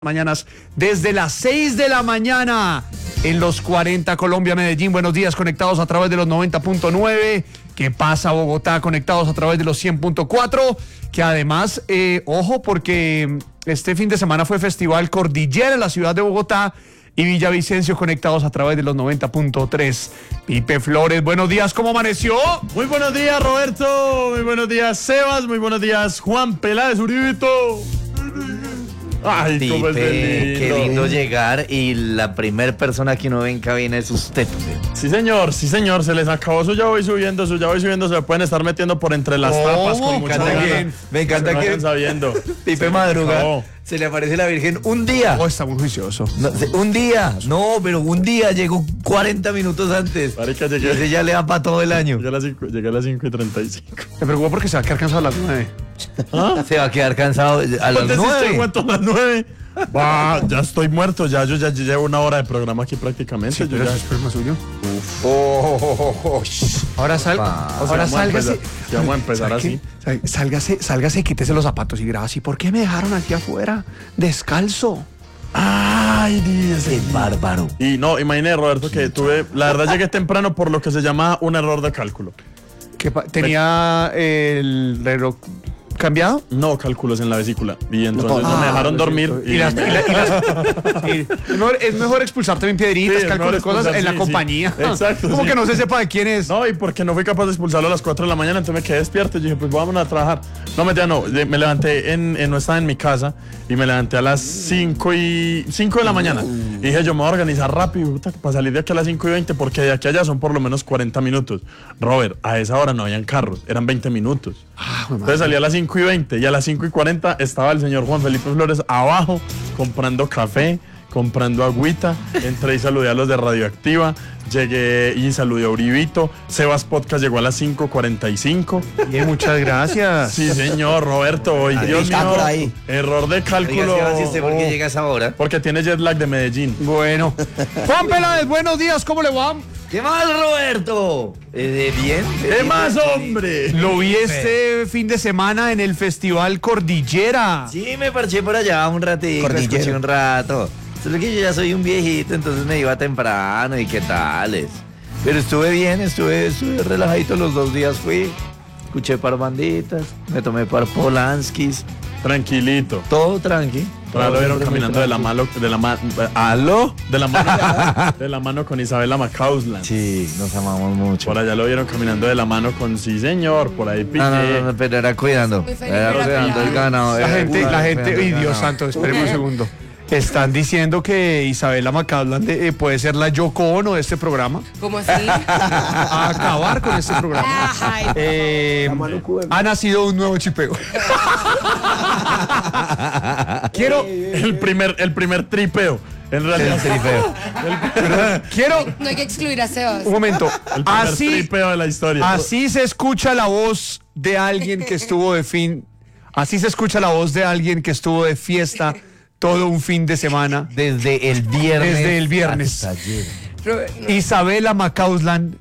Mañanas desde las 6 de la mañana en los 40 Colombia, Medellín. Buenos días, conectados a través de los 90.9. ¿Qué pasa, Bogotá? Conectados a través de los 100.4. Que además, ojo, porque este fin de semana fue Festival Cordillera en la ciudad de Bogotá y Villavicencio, conectados a través de los 90.3. Pipe Flores, buenos días, ¿cómo amaneció? Muy buenos días, Roberto. Muy buenos días, Sebas. Muy buenos días, Juan Peláez Uribito. Ay, Pipe, cómo es lindo. Qué lindo llegar y la primer persona que uno ve en cabina es usted. Sí, señor, se les acabó su ya voy subiendo, se pueden estar metiendo por entre las tapas con mucha ganas. Me encanta que sabiendo. Pipe madruga. Se le aparece la Virgen un día. Oh, está muy juicioso. No, un día. No, pero un día llegó 40 minutos antes. Marica, llegué. Ese ya le da para todo el año. Llegué a las 5:35. Me preocupa porque se va a quedar cansado a las 9. ¿Ah? Se va a quedar cansado a las 9. ¿Cuánto a las 9? Va, ya estoy muerto, yo ya llevo una hora de programa aquí prácticamente. Sí, pero ya... eso es problema suyo. Ahora sálgase. Vamos a empezar así. Sálgase y quítese los zapatos y graba así. ¿Por qué me dejaron aquí afuera? Descalzo. Ay, Dios. Qué bárbaro. Y no, imagínate, Roberto, que la verdad llegué temprano por lo que se llama un error de cálculo. ¿Tenía el reloj cambiado? No, cálculos en la vesícula. Y entonces no me dejaron dormir. Es mejor expulsarte bien piedritas, cálculos de cosas en la compañía. Exacto. Como que no se sepa de quién es. No, y porque no fui capaz de expulsarlo a las 4 de la mañana, entonces me quedé despierto y dije, pues vamos a trabajar. No, me levanté, no estaba en mi casa y me levanté a las 5 de la mañana. Y dije, yo me voy a organizar rápido para salir de aquí a las 5:20 porque de aquí a allá son por lo menos 40 minutos. Robert, a esa hora no habían carros, eran 20 minutos. Entonces salí a las 5:20 y a las 5:40 estaba el señor Juan Felipe Flores abajo comprando café, comprando agüita. Entré y saludé a los de Radioactiva, llegué y saludé a Uribito. Sebas Podcast llegó a las 5:45. Bien, muchas gracias. Sí, señor, Roberto. Hoy, Dios mío, error de cálculo. ¿Por qué llega a esa hora? Porque tiene jet lag de Medellín. Bueno. Juan Peláez, buenos días, ¿cómo le va? ¿Qué más, Roberto? Bien. ¿Qué más, hombre? Lo vi este fin de semana en el Festival Cordillera. Sí, me parché por allá un ratito, escuché un rato. Solo que yo ya soy un viejito, entonces me iba temprano y qué tales. Pero estuve bien, estuve relajadito los 2 días, fui. Escuché par banditas, me tomé par Polanskis. Tranquilito. Todo tranqui. Ahora lo vieron caminando de la mano con Isabela Macausland. Sí, nos amamos mucho. Por allá lo vieron caminando de la mano con sí señor, por ahí Piqué. No, pero era cuidando. Era cuidando el ganado. La gente, ay, Dios santo, espéreme un segundo. Están diciendo que Isabela Macausland puede ser la Yoko Ono de este programa. ¿Cómo así? A acabar con este programa. Ha nacido un nuevo chipeo. Quiero el primer tripeo. En realidad, No hay que excluir a Sebas. Un momento. el primer tripeo de la historia. Así se escucha la voz de alguien que estuvo Así se escucha la voz de alguien que estuvo de fiesta todo un fin de semana. Desde el viernes. Hasta ayer. Isabela Macausland,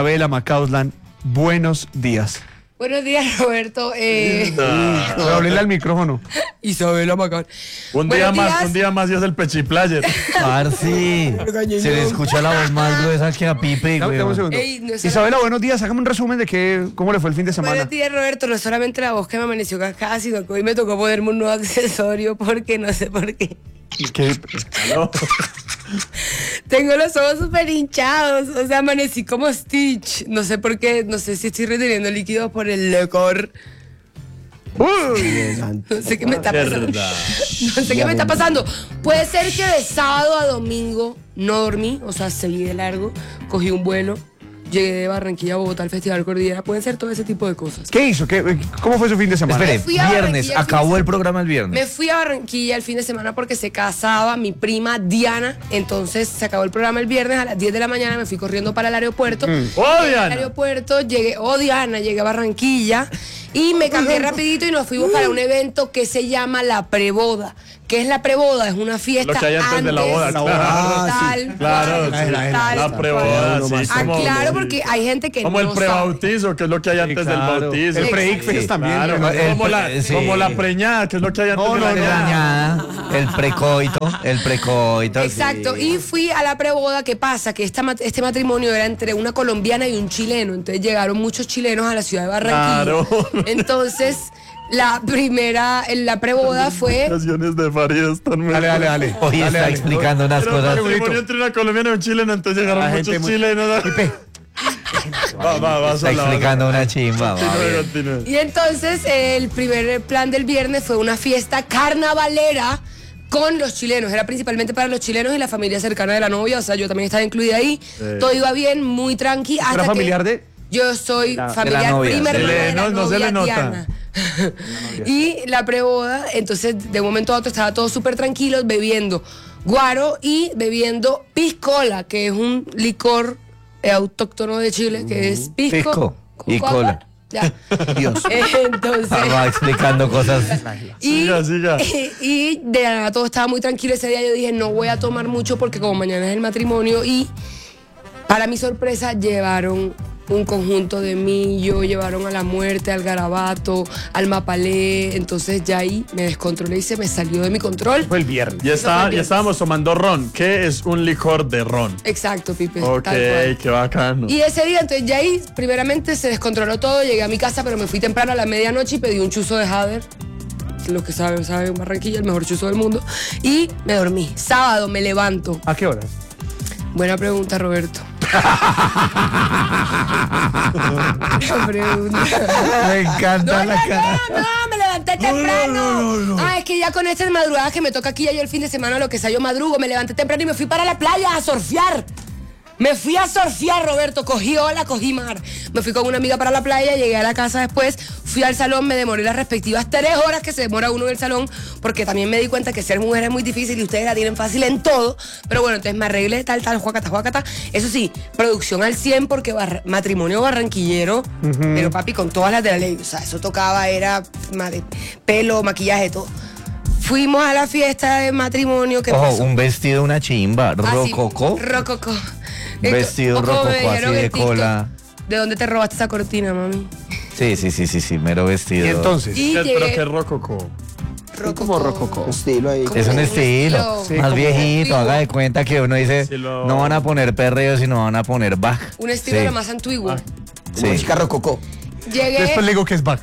buenos días. Buenos días, Roberto. Pero háblele al micrófono. Isabela Macausland. Un día más y es el Pechiplayer. Parsi. Se le escucha la voz más gruesa que a Pipe, güey. Isabela, buenos días. Hágame un resumen de cómo le fue el fin de semana. Buenos días, Roberto. No es solamente la voz que me amaneció cascada, sino que hoy me tocó ponerme un nuevo accesorio porque no sé por qué. ¿Qué? Tengo los ojos súper hinchados. O sea, amanecí como Stitch. No sé por qué. No sé si estoy reteniendo líquidos por el licor. No sé qué me está pasando. No sé qué me está pasando. Puede ser que de sábado a domingo no dormí. O sea, seguí de largo. Cogí un vuelo. Llegué de Barranquilla a Bogotá al Festival Cordillera. Pueden ser todo ese tipo de cosas. ¿Qué hizo? ¿Cómo fue su fin de semana? Espere, viernes. Acabó el programa el viernes. Me fui a Barranquilla el fin de semana porque se casaba mi prima Diana. Entonces se acabó el programa el viernes a las 10 de la mañana. Me fui corriendo para el aeropuerto. ¡Oh, Diana! Al aeropuerto llegué a Barranquilla. Y me cambié rapidito y nos fuimos para un evento que se llama la preboda. ¿Qué es la preboda? Es una fiesta Lo que hay antes de la boda, tal, claro, cual, sí. tal La cual. preboda, sí. Claro, porque hay gente que como no el prebautizo, que es lo que hay antes del bautizo. El pre-ICFES también. Claro, como la preñada, que es lo que hay antes de la Preñada, el precoito. Exacto, sí. y fui a la preboda. ¿Qué pasa? Que este matrimonio era entre una colombiana y un chileno, entonces llegaron muchos chilenos a la ciudad de Barranquilla. Claro. Entonces, la preboda fue... Canciones de Farid están muy Dale. Hoy está explicando unas Era un cosas. matrimonio entre una colombiana y un chileno, entonces llegaron muchos chilenos. Va, Está explicando una chimba. Continúe. Y entonces el primer plan del viernes fue una fiesta carnavalera con los chilenos. Era principalmente para los chilenos y la familia cercana de la novia. O sea, yo también estaba incluida ahí. Todo iba bien, muy tranqui. ¿Era familiar de? Yo soy de la familiar novia. prima hermana de la No se novia, le nota. Tiana. Y la preboda, entonces de un momento a otro estaba todo súper tranquilo, bebiendo guaro y bebiendo piscola, que es un licor autóctono de Chile, que es pisco y con cola. Ya. Dios. Entonces, Va explicando cosas. Siga. y de la nada todo estaba muy tranquilo ese día. Yo dije, no voy a tomar mucho porque como mañana es el matrimonio. Y para mi sorpresa llevaron un conjunto de millo, llevaron a la muerte, al garabato, al mapalé. Entonces ya ahí me descontrolé y se me salió de mi control. Fue el viernes. Ya estábamos tomando ron. ¿Qué es un licor de ron? Exacto, Pipe. Ok, tal cual. qué bacano. Y ese día, entonces ya ahí, primeramente se descontroló todo. Llegué a mi casa, pero me fui temprano a la medianoche y pedí un chuzo de Hader. Los que saben, Barranquilla, el mejor chuzo del mundo. Y me dormí. Sábado me levanto. ¿A qué horas? Buena pregunta, Roberto. Buena pregunta. Me encanta la cara. No, me levanté temprano. Es que ya con estas madrugadas que me toca aquí ya yo el fin de semana, lo que sea, yo madrugo, me levanté temprano y me fui para la playa a surfear. Me fui a surfear, Roberto, cogí ola, cogí mar. Me fui con una amiga para la playa, llegué a la casa después, fui al salón, me demoré las respectivas 3 horas que se demora uno en el salón, porque también me di cuenta que ser mujer es muy difícil y ustedes la tienen fácil en todo. Pero bueno, entonces me arreglé, tal, juacata. Eso sí, producción al 100 porque matrimonio barranquillero, pero papi, con todas las de la ley. O sea, eso tocaba, era pelo, maquillaje, todo. Fuimos a la fiesta de matrimonio que pasó. Un vestido, una chimba. Así, Rococó. Rococó. Vestido O como me rococó así dijeron de en TikTok, cola. ¿de dónde te robaste esa cortina, mami? Sí, mero vestido. Y entonces. Y Pero llegué qué rococó. Como rococó. Estilo ahí. Es un estilo. Sí, Más como viejito, antiguo. haga de cuenta que uno dice, Estilo- no van a poner perreo, sino van a poner Bach. Un estilo Sí, lo más antiguo. Como sí. chica rococó. Llegué, Después le digo que es back.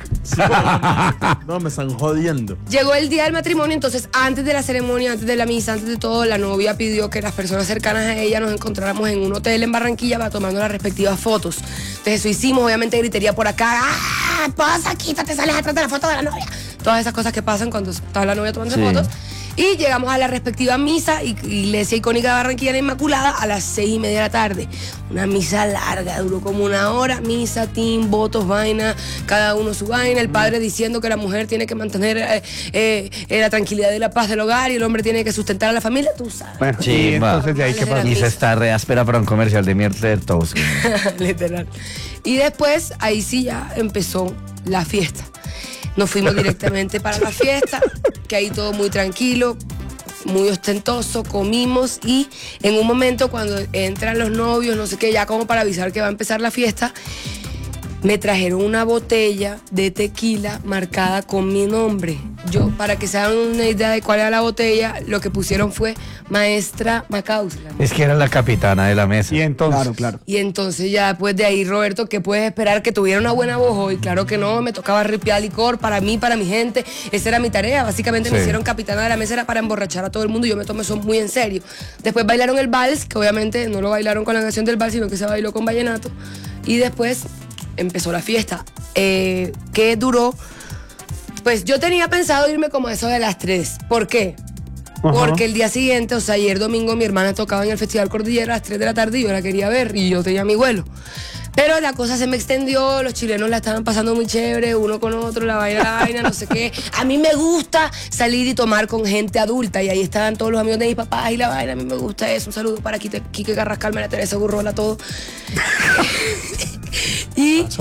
No, me están jodiendo. llegó el día del matrimonio, entonces antes de la ceremonia, antes de la misa, antes de todo, la novia pidió que las personas cercanas a ella nos encontráramos en un hotel en Barranquilla para tomarnos las respectivas fotos. Entonces eso hicimos, obviamente gritería por acá, ¡ah! Pasa, quítate, sales atrás de la foto de la novia. Todas esas cosas que pasan cuando está la novia tomando Sí. fotos. Y llegamos a la respectiva misa, iglesia icónica de Barranquilla la Inmaculada, a las 6:30 de la tarde. Una misa larga, duró como 1 hora, misa, team, votos, vaina, cada uno su vaina, el padre diciendo que la mujer tiene que mantener la tranquilidad y la paz del hogar y el hombre tiene que sustentar a la familia, tú sabes. Bueno, y Chimba. entonces de ahí qué pasó. Y se está re áspera para un comercial de Mierda Toast. Literal. Y después, ahí sí ya empezó la fiesta. Nos fuimos directamente para la fiesta, que ahí todo muy tranquilo, muy ostentoso, comimos y en un momento cuando entran los novios, no sé qué, ya como para avisar que va a empezar la fiesta, me trajeron una botella de tequila marcada con mi nombre. Yo, para que se hagan una idea de cuál era la botella, lo que pusieron fue Maestra Macausla. Es que era la capitana de la mesa. Y entonces. Claro. Y entonces ya después de ahí, Roberto, ¿qué puedes esperar? Que tuviera una buena voz hoy. Claro que no, me tocaba ripiar licor para mí, para mi gente. Esa era mi tarea. Básicamente me Sí. hicieron capitana de la mesa, era para emborrachar a todo el mundo y yo me tomé eso muy en serio. Después bailaron el vals, que obviamente no lo bailaron con la canción del vals, sino que se bailó con vallenato. Y después empezó la fiesta, que duró. Pues yo tenía pensado irme como a eso de las 3. ¿Por qué? Porque el día siguiente, o sea, ayer domingo, mi hermana tocaba en el Festival Cordillera a las 3 de la tarde y yo la quería ver y yo tenía mi vuelo. Pero la cosa se me extendió, los chilenos la estaban pasando muy chévere, uno con otro, la vaina, no sé qué. A mí me gusta salir y tomar con gente adulta y ahí estaban todos los amigos de mis papás y la vaina, a mí me gusta eso. Un saludo para Quique Carrascal, María Teresa Gurrola, todo. Y Sola.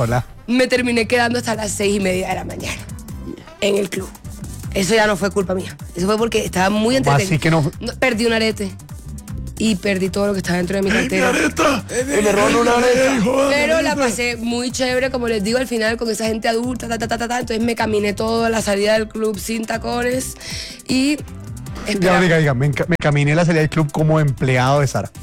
me terminé quedando hasta las 6:30 de la mañana en el club. Eso ya no fue culpa mía. Eso fue porque estaba muy entretenido. Así que no. Perdí un arete. Y perdí todo lo que estaba dentro de mi cartera. Y me roban una areta. Pero la pasé muy chévere, como les digo, al final con esa gente adulta, Entonces me caminé todo a la salida del club sin tacones y... Ya, diga, me caminé la salida del club como empleado de Sara.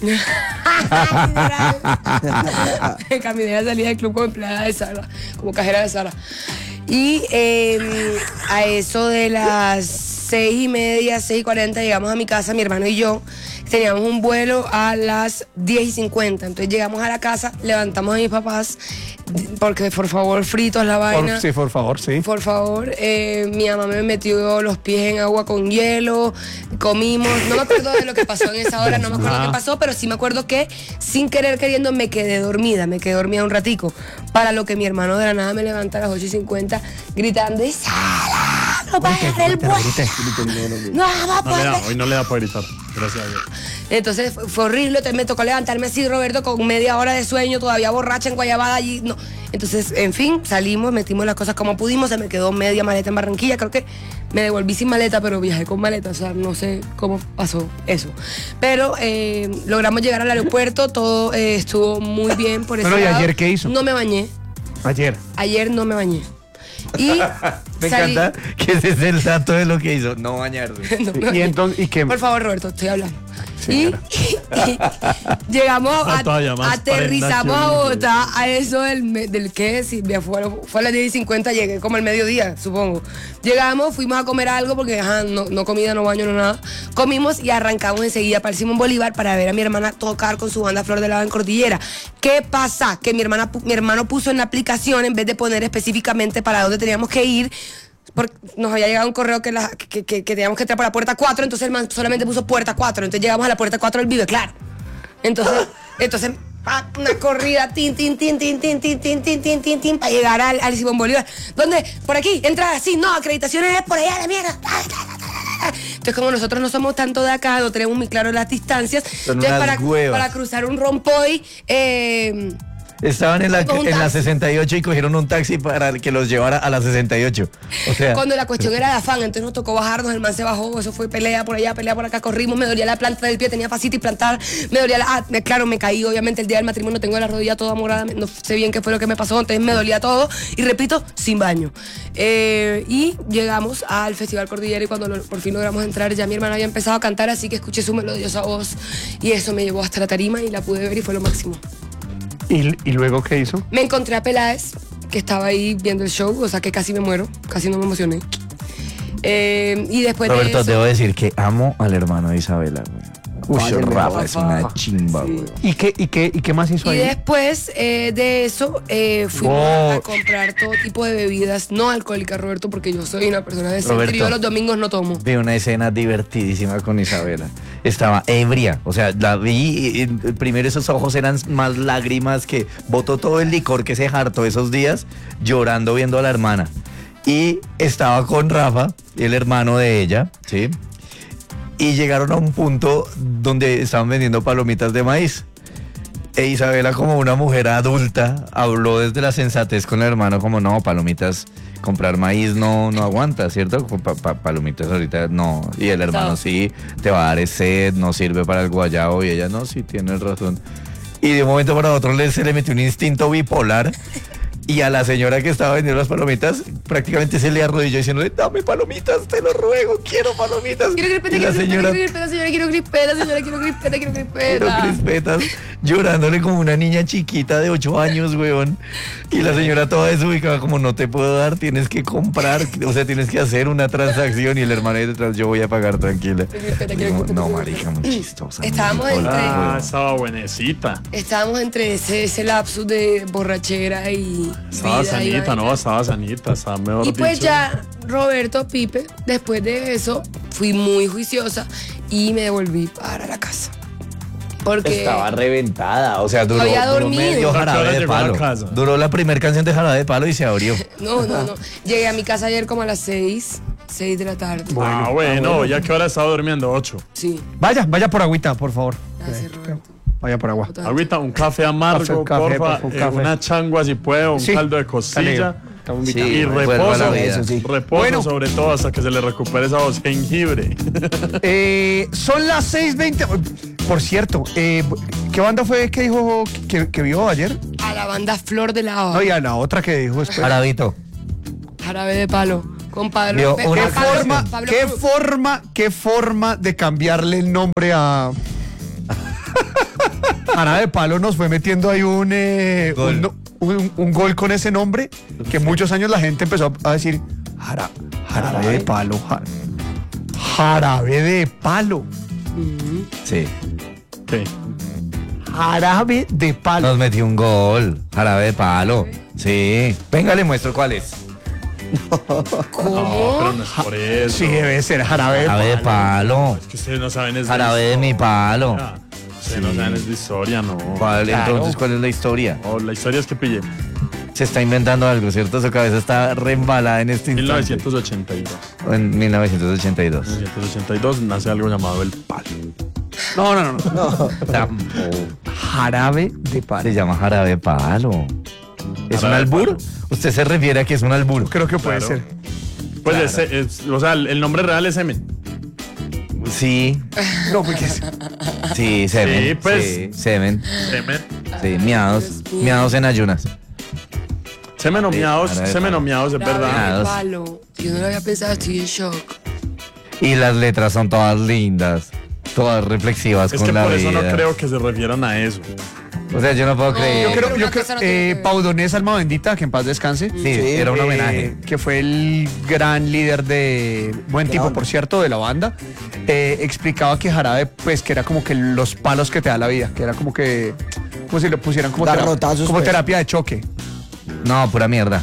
Me caminé la salida del club como empleada de Sara, como cajera de Sara. Y a eso de las 6:30, 6:40 llegamos a mi casa, mi hermano y yo. Teníamos un vuelo a las 10:50. Entonces llegamos a la casa, levantamos a mis papás, porque por favor, fritos la vaina. Sí, por favor, sí. Por favor, mi mamá me metió los pies en agua con hielo, comimos. No me acuerdo de lo que pasó en esa hora, no me acuerdo qué pasó, pero sí me acuerdo que sin querer queriendo me quedé dormida un ratico. Para lo que mi hermano de la nada me levanta a las 8:50 gritando, ¡Sala! ¡No va a dar el vuelo! ¡No va a poder! Hoy no le da para gritar, gracias a Dios. Entonces fue horrible, entonces me tocó levantarme así, Roberto, con media hora de sueño, todavía borracha en Guayabada allí. No. Entonces, en fin, salimos, metimos las cosas como pudimos, se me quedó media maleta en Barranquilla, creo que me devolví sin maleta, pero viajé con maleta, o sea, no sé cómo pasó eso. Pero logramos llegar al aeropuerto, todo estuvo muy bien por eso. Pero ¿y ayer qué hizo? No me bañé. Ayer no me bañé. Y me encanta que ese es el dato de lo que hizo, no bañarse. Y entonces, ¿y qué? Por favor, Roberto, estoy hablando. Sí, y llegamos, aterrizamos a Bogotá a eso del que si fue a las 10:50, llegué como al mediodía, supongo. Llegamos, fuimos a comer algo porque no comida, no baño, no nada. Comimos y arrancamos enseguida para el Simón Bolívar para ver a mi hermana tocar con su banda Flor de Lava en Cordillera. ¿Qué pasa? Que mi hermano puso en la aplicación, en vez de poner específicamente para dónde teníamos que ir, porque nos había llegado un correo que teníamos que entrar por la puerta 4, entonces el man solamente puso puerta 4, entonces llegamos a la puerta 4 del Vive, claro. Entonces una corrida, para llegar al Simón Bolívar. ¿Dónde? Por aquí, entrada, sí, no, acreditaciones es por allá, la mierda. Entonces, como nosotros no somos tanto de acá, no tenemos muy claro las distancias, entonces para cruzar un rompoy, estaban en la 68 y cogieron un taxi para que los llevara a la 68. O sea, cuando la cuestión era de afán, entonces nos tocó bajarnos, el man se bajó, eso fue pelea por allá, pelea por acá, corrimos, me dolía la planta del pie, tenía fascitis plantar, me dolía claro, me caí, obviamente el día del matrimonio tengo la rodilla toda morada, no sé bien qué fue lo que me pasó, entonces me dolía todo, y repito, sin baño. Y llegamos al Festival Cordillera y cuando por fin logramos entrar, ya mi hermana había empezado a cantar, así que escuché su melodiosa voz y eso me llevó hasta la tarima y la pude ver y fue lo máximo. ¿Y luego qué hizo? Me encontré a Peláez, que estaba ahí viendo el show, o sea que casi me muero, casi no me emocioné. Y después Roberto, de eso... debo decir que amo al hermano de Isabela, güey. Rafa es una chimba, güey. ¿Y qué más hizo ahí? Y después de eso fuimos a comprar todo tipo de bebidas no alcohólicas, Roberto, porque yo soy una persona decente y yo los domingos no tomo. Vi una escena divertidísima con Isabela. Estaba ebria, o sea, la vi, primero esos ojos eran más lágrimas que botó todo el licor que se hartó esos días llorando viendo a la hermana. Y estaba con Rafa, el hermano de ella, ¿sí? Y llegaron a un punto donde estaban vendiendo palomitas de maíz. E Isabela, como una mujer adulta, habló desde la sensatez con el hermano como, no, palomitas, comprar maíz no aguanta, ¿cierto? Palomitas ahorita no. Y el hermano, sí, te va a dar sed, no sirve para el guayabo. Y ella, no, sí, tienes razón. Y de un momento para otro se le metió un instinto bipolar. Y a la señora que estaba vendiendo las palomitas, prácticamente se le arrodilló diciéndole, dame palomitas, te lo ruego, quiero palomitas. Quiero crispetas, señora, quiero crispetas, llorándole como una niña chiquita de 8 años, weón. Y la señora toda desubicada, como no te puedo dar, tienes que comprar, o sea, tienes que hacer una transacción. Y el hermano ahí detrás, yo voy a pagar, tranquila. No, marica, muy chistosa. Estaba buenecita. Estábamos entre ese lapsus de borrachera y... Estaba sanita, estaba mejor y pues dicho. ya, Roberto, Pipe, después de eso, fui muy juiciosa y me devolví para la casa. Porque estaba reventada, o sea, duró medio Jarabe de Palo. Duró la primera canción de Jarabe de Palo y se abrió. No. Llegué a mi casa ayer como a las 6 de la tarde. Bueno, ¿ya qué hora estaba durmiendo? 8. Sí. Vaya por agüita, por favor. Gracias, Roberto. vaya por agua. Agüita, un café amargo, Café, porfa, un café. una changua si puede, un Sí. caldo de costilla. Estamos Sí. invitados. Y vuelvo a la reposo, vida. Eso sí. reposo Bueno. sobre todo hasta que se le recupere esa voz, jengibre. Son las 6:20. Por cierto, ¿qué banda fue que dijo que vio ayer? A la banda Flor de la No, y a la otra que dijo después. Jarabito. Jarabe de Palo. Compadre. Vio Pe- una ¿Qué Pablo- forma, Pablo qué Cruz. forma, qué forma de cambiarle el nombre a Jarabe de Palo? Nos fue metiendo ahí Gol. un gol con ese nombre que muchos años la gente empezó a decir Jarabe de Palo, Jarabe de Palo, Sí. Sí. Jarabe de Palo. Nos metió un gol. Jarabe de palo. Sí. Venga, le muestro cuál es. No, pero no es por eso. Sí, debe ser Jarabe de Jarabe de Palo. palo. Es que ustedes no saben es Jarabe de mi palo. Ustedes no saben es de historia, no. ¿Cuál, entonces, ¿cuál es la historia? Oh, la historia es que pillé. Se está inventando algo, ¿cierto? Su cabeza está reembalada en este instante. 1982. En 1982. 1982 nace algo llamado el palo. No. Tampoco. Jarabe de Palo. Se llama jarabe de palo. ¿Es un Jarabe de albur? palo. ¿Usted se refiere a que es un albur? Creo que puede Claro. ser. Pues Claro. o sea, el nombre real es Semen. Sí, No, porque sí, semen. Sí, pues. Sí, semen. Semen. Sí, miados en ayunas. Semen o Sí, miados, jarabe de semen palo. o miados, es Jarabe verdad. Nada. de Palo. Yo no lo había pensado, estoy en shock. Y las letras son todas lindas, todas reflexivas Es con que la por eso vida. no creo que se refieran a eso. O sea, yo no puedo creer. yo creo, Pero yo una creo cosa no tiene que ver. Paudonés, alma bendita, que en paz descanse. Sí, era un homenaje. Que fue el gran líder de buen tipo, por cierto, de la banda. Explicaba que Jarabe, pues, que era como que los palos que te da la vida, que era como que, como si le pusieran como, Dar rotazos, como pues. terapia de choque. No, pura mierda.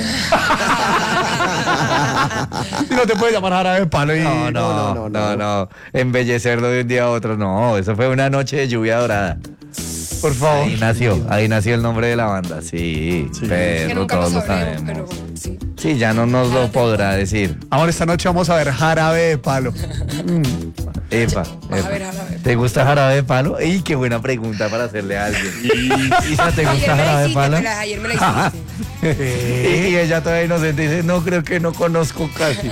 Y no te puedes llamar Jarabe de Palo y No. Embellecerlo de un día a otro, no. Eso fue una noche de lluvia dorada. por favor. Ahí nació el nombre de la banda. Sí, Sí. Que pero nunca lo todos lo sabremos, sabemos. pero sí. Sí, ya no nos lo podrá decir. Amor, esta noche vamos a ver Jarabe de Palo. Epa, Vas a epa. ver, a ver. ¿Te gusta jarabe de palo? ¡Ey, qué buena pregunta para hacerle a alguien! Isa, ¿te gusta Ayer me la jarabe de hiciste, palo? pero ayer me la hiciste. Y ella todavía inocente dice, no, creo que no conozco casi.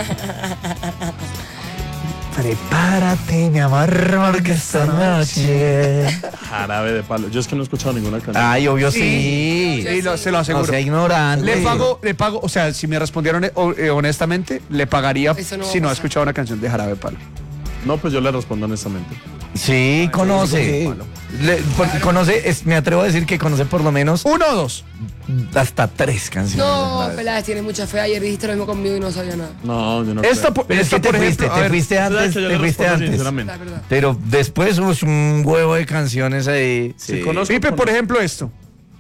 Prepárate, mi amor, porque esta noche... Jarabe de palo. Yo es que no he escuchado ninguna canción. Ay, obvio sí. Sí, se lo No aseguro. sea ignorante. Le pago, o sea, si me respondieron honestamente, le pagaría Eso no va si a no ha pasar. escuchado una canción de Jarabe de Palo. No, pues yo le respondo honestamente. Sí, conoce. Conoce, me atrevo a decir que conoce por lo menos ¿Uno o dos? hasta 3 canciones. No, Peláez, tienes mucha fe. Ayer dijiste lo mismo conmigo y no sabía nada. No, yo no Esta, creo. Pero es que por te fuiste, ejemplo, a te ver, fuiste ¿Sabes antes, que yo te le fuiste respondo antes. sinceramente? La verdad. Pero después hubo un huevo de canciones ahí. Sí, conozco. Pipe, por ejemplo, esto.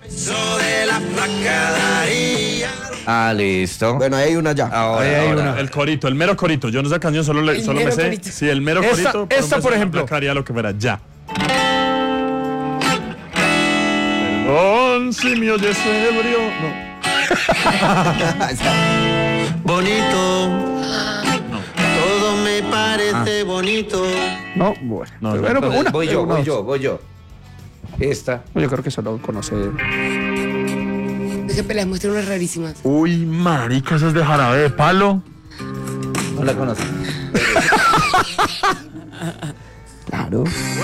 Ah, listo. Bueno, ahí hay una ya. Ahora, ahí hay ahora. una. El corito, el mero corito. Yo no esa canción solo, El solo me mero sé. corito. Sí, el mero Esta- corito. esta, por ejemplo. Haría lo que fuera, ya. Perdón si me oyes ebrio. No. Bonito, todo me parece bonito. No, bueno. No, Pero no. bueno, Entonces, una. voy yo. Esta. Yo creo que solo conoce. Es que Peláez muestra unas rarísimas. Uy, marica, eso es de Jarabe de Palo. No la conoces. Claro.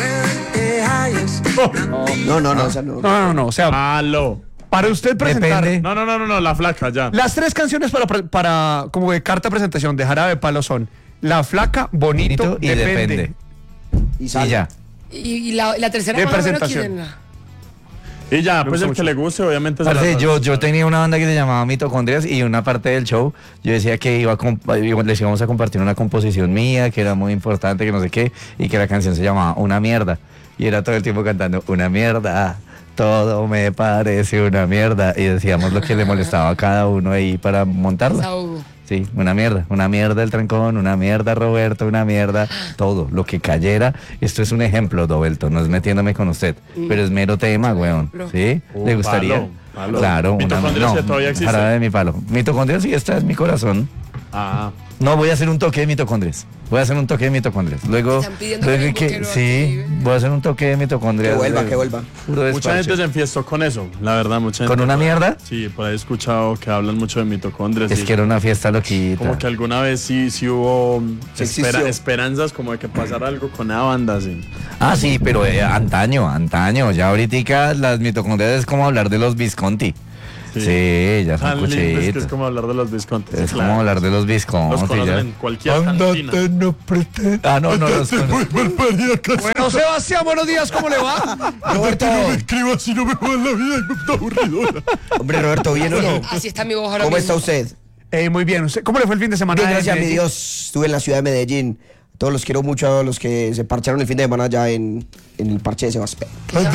No, esa no. No. O sea, Palo. para usted presentar Depende. No, la flaca, ya. las 3 canciones para como de carta de presentación de Jarabe de Palo son La Flaca, Bonito, Y depende. Y Y sale. ya. Y la tercera De más o menos, presentación. ¿quién era? Y ya, pues gusta el mucho. que le guste, obviamente. se Parce, la- yo tenía una banda que se llamaba Mitocondrias y una parte del show yo decía que les íbamos a compartir una composición mía que era muy importante, que no sé qué, y que la canción se llamaba Una Mierda. Y era todo el tiempo cantando Una Mierda, todo me parece una mierda. Y decíamos lo que le molestaba a cada uno ahí para montarla. Desahogo. Sí, una mierda el trancón, una mierda Roberto, una mierda, todo, lo que cayera. Esto es un ejemplo, Dobelto, no es metiéndome con usted, pero es mero tema, weón. ¿Sí? ¿Le gustaría? Palo. Claro, Mitocondrias que todavía existe. jarabe de mi palo. Mitocondrias, sí, esta es mi corazón. Ah. No, voy a hacer un toque de mitocondrias. Luego, Están pidiendo luego que que, boquero sí, aquí. voy a hacer un toque de mitocondrias. Que vuelva. Puro Mucha desparche. gente se enfiestó con eso, la verdad, mucha gente. ¿Con una mierda? Sí, por ahí he escuchado que hablan mucho de mitocondrias. Es y que era una fiesta loquita. como que alguna vez sí hubo Sí existió. esperanzas como de que pasara algo con la banda, sí. Ah, sí, pero antaño. Ya ahorita las mitocondrias es como hablar de los Visconti. Sí, ya son Tan lindo, es que es cuchitos. como hablar de los Visconti. Es sí, como claro. hablar de los Los Visconti. conocen ya. en cualquier cantina. No, los conozco. Bueno, Sebastián, buenos días, ¿cómo le va? Roberto, Escriba si no me va la vida y me está aburrido. hombre, Roberto, ¿bien o no? Así está mi voz ahora ¿Cómo está mismo. usted? Muy bien, ¿cómo le fue el fin de semana? Bien, en gracias a mi Medellín? Dios. Estuve en la ciudad de Medellín. Todos los quiero mucho, a todos los que se parcharon el fin de semana ya en el parche de Sebastián.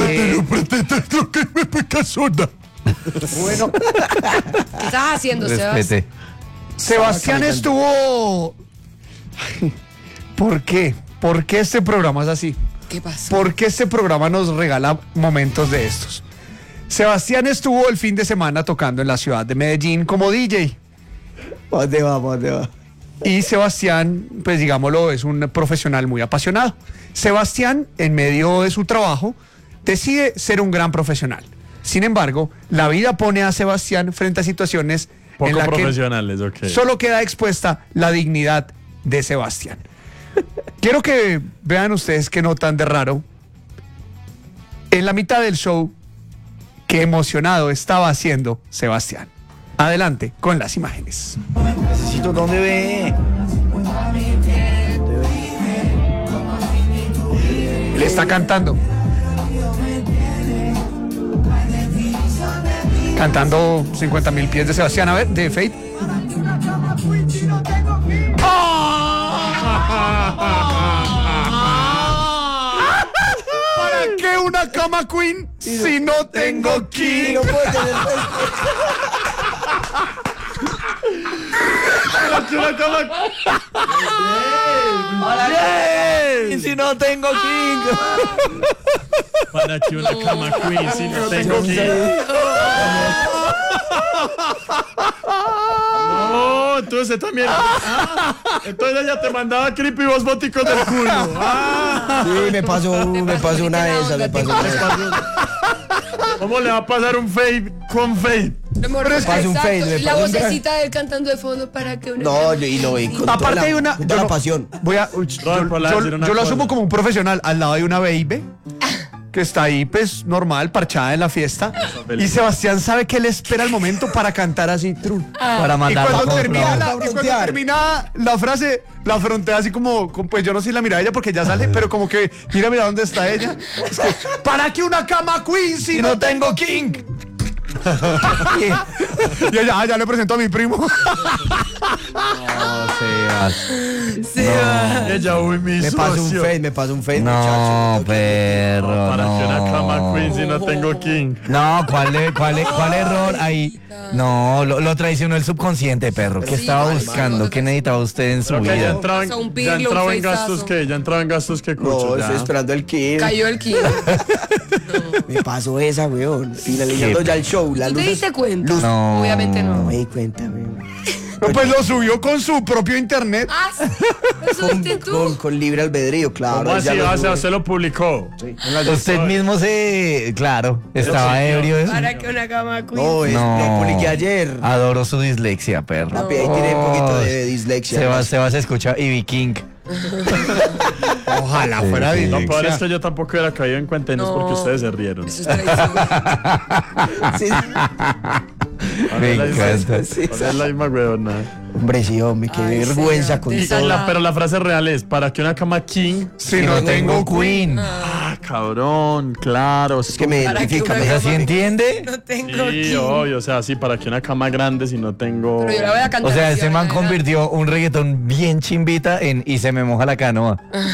Bueno, ¿Qué estás haciendo, Sebas? Respete. Sebastián estuvo... ¿Por qué? ¿Por qué este programa es así? ¿Qué pasó? ¿Por qué este programa nos regala momentos de estos? Sebastián estuvo el fin de semana tocando en la ciudad de Medellín como DJ. ¿Dónde va? Y Sebastián, pues digámoslo, es un profesional muy apasionado. Sebastián, en medio de su trabajo, decide ser un gran profesional. Sin embargo, la vida pone a Sebastián frente a situaciones Poco en las que profesionales, ok. solo queda expuesta la dignidad de Sebastián. Quiero que vean ustedes qué notan de raro. En la mitad del show, qué emocionado estaba haciendo Sebastián. Adelante con las imágenes. Necesito, ¿dónde ve? Él está cantando. Cantando 50.000 pies de Sebastián. A ver, de Fate. ¿Para qué una cama queen si no tengo king? No puede tener Y si no tengo king. Para que una cama queen si no tengo que... No, entonces también... entonces ella te mandaba creepy vos boticos del culo. Sí, me pasó una de esas, me pasó una de esas. ¿Cómo le va a pasar un fade con fade? pasa un Exacto, fail, me y la pasa un vocecita de él cantando de fondo para que una... No, y con Aparte toda hay una... con toda la pasión. Voy a, Rodolfo, le voy a decir una yo lo cosa. asumo como un profesional al lado de una baby que está ahí, pues, normal, parchada en la fiesta. Y Sebastián sabe que él espera el momento para cantar así, true. Para Y mandar cuando, la termina compra. la, y cuando termina la frase, la frontea así como, pues yo no sé si la mira ella porque ya sale, pero como que, mira dónde está ella. Es que, ¿para qué una cama queen si no tengo king? Y ella, ya le presento a mi primo. No, Sebas. Sebas. Ella, uy, mi Me pasó un socio. fade, No, muchacho. perro, Para que una cama no. queen si no tengo king. No, ¿cuál error ahí? No, lo traicionó el subconsciente, perro. ¿Qué Sí, estaba vale, buscando? vale. ¿Qué necesitaba usted en su Creo que ya vida? entraba Hizo un en, pirlo, ya entraba un en gastos feizazo. que, ya entraba en gastos que No, cucho, estoy ya. esperando el kill. Cayó el king. Me pasó esa, weón. Finalizando ya el show. La ¿Tú luz te diste cuenta? No. Obviamente No no. me di cuenta, weón. No, pues lo subió con su propio internet. Ah, ¿eso viste tú? Con libre albedrío, claro. ¿Cómo ya así? lo O sea, sube. usted lo publicó. Usted mismo claro, estaba ebrio. Para que una cama queen. No, lo publiqué ayer. Adoro su dislexia, perro. Papi, ahí tiene un poquito de dislexia. Sebas escucha Ivy King. Ojalá fuera sí. Lo peor es dislexia. que yo tampoco hubiera caído en cuenta y no es porque ustedes se rieron. Eso es tradición. Sí. Me Ahora es la encanta. misma- ahora es la misma huevona. Hombre, sí, hombre, qué Ay, vergüenza sí, con de todo. esa- Pero la frase real es, ¿para que una cama king? Si no tengo queen. Ah, cabrón, claro. Es que me Para que identifica. una me- ¿Esa sí entiende? No tengo Sí, king. obvio, o sea, sí, para que una cama grande si no tengo... Pero yo la voy a cantar. O sea, así, ese man ¿verdad? convirtió un reggaetón bien chimbita en Y se me moja la canoa.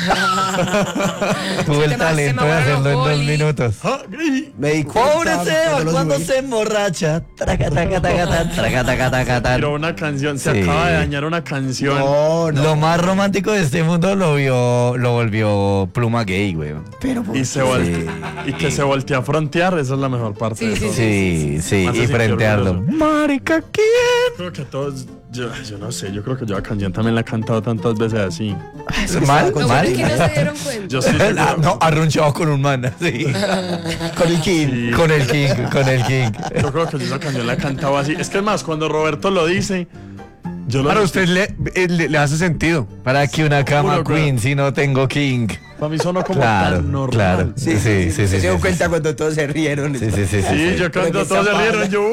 Tuvo el Se me talento de mojaron hacerlo en los 2 bolis. minutos. Ah, y- Me di cuenta cuando lo subí. se emborracha. Traca, taca, taca, taca, traca, taca, taca, taca. Pero una canción, se Sí. acaba de dañar una canción. No, no. Lo más romántico de este mundo lo volvió pluma gay, güey. Pero Y, y que se voltea a frontear, esa es la mejor parte. Sí, de sí, todo. Sí, sí, Más y así que frentearlo. orgulloso. Marica, ¿quién? Creo que todos Yo no sé, yo creo que yo la canción también la he cantado tantas veces así. ¿Mal? Lo bueno ¿Mal? es que no se dieron cuenta. Yo sí. No, arrunchado con un man, sí. Con el King. Sí. Con el King. Yo creo que yo esa canción la he cantado así. Es que es más, cuando Roberto lo dice, yo lo Para usted le hace sentido. ¿Para que una cama Juro, queen si no tengo king? Para mí sonó como Claro, tan normal. claro. Sí. Se dio cuenta cuando todos se rieron. Sí, yo cuando todos se rieron, yo...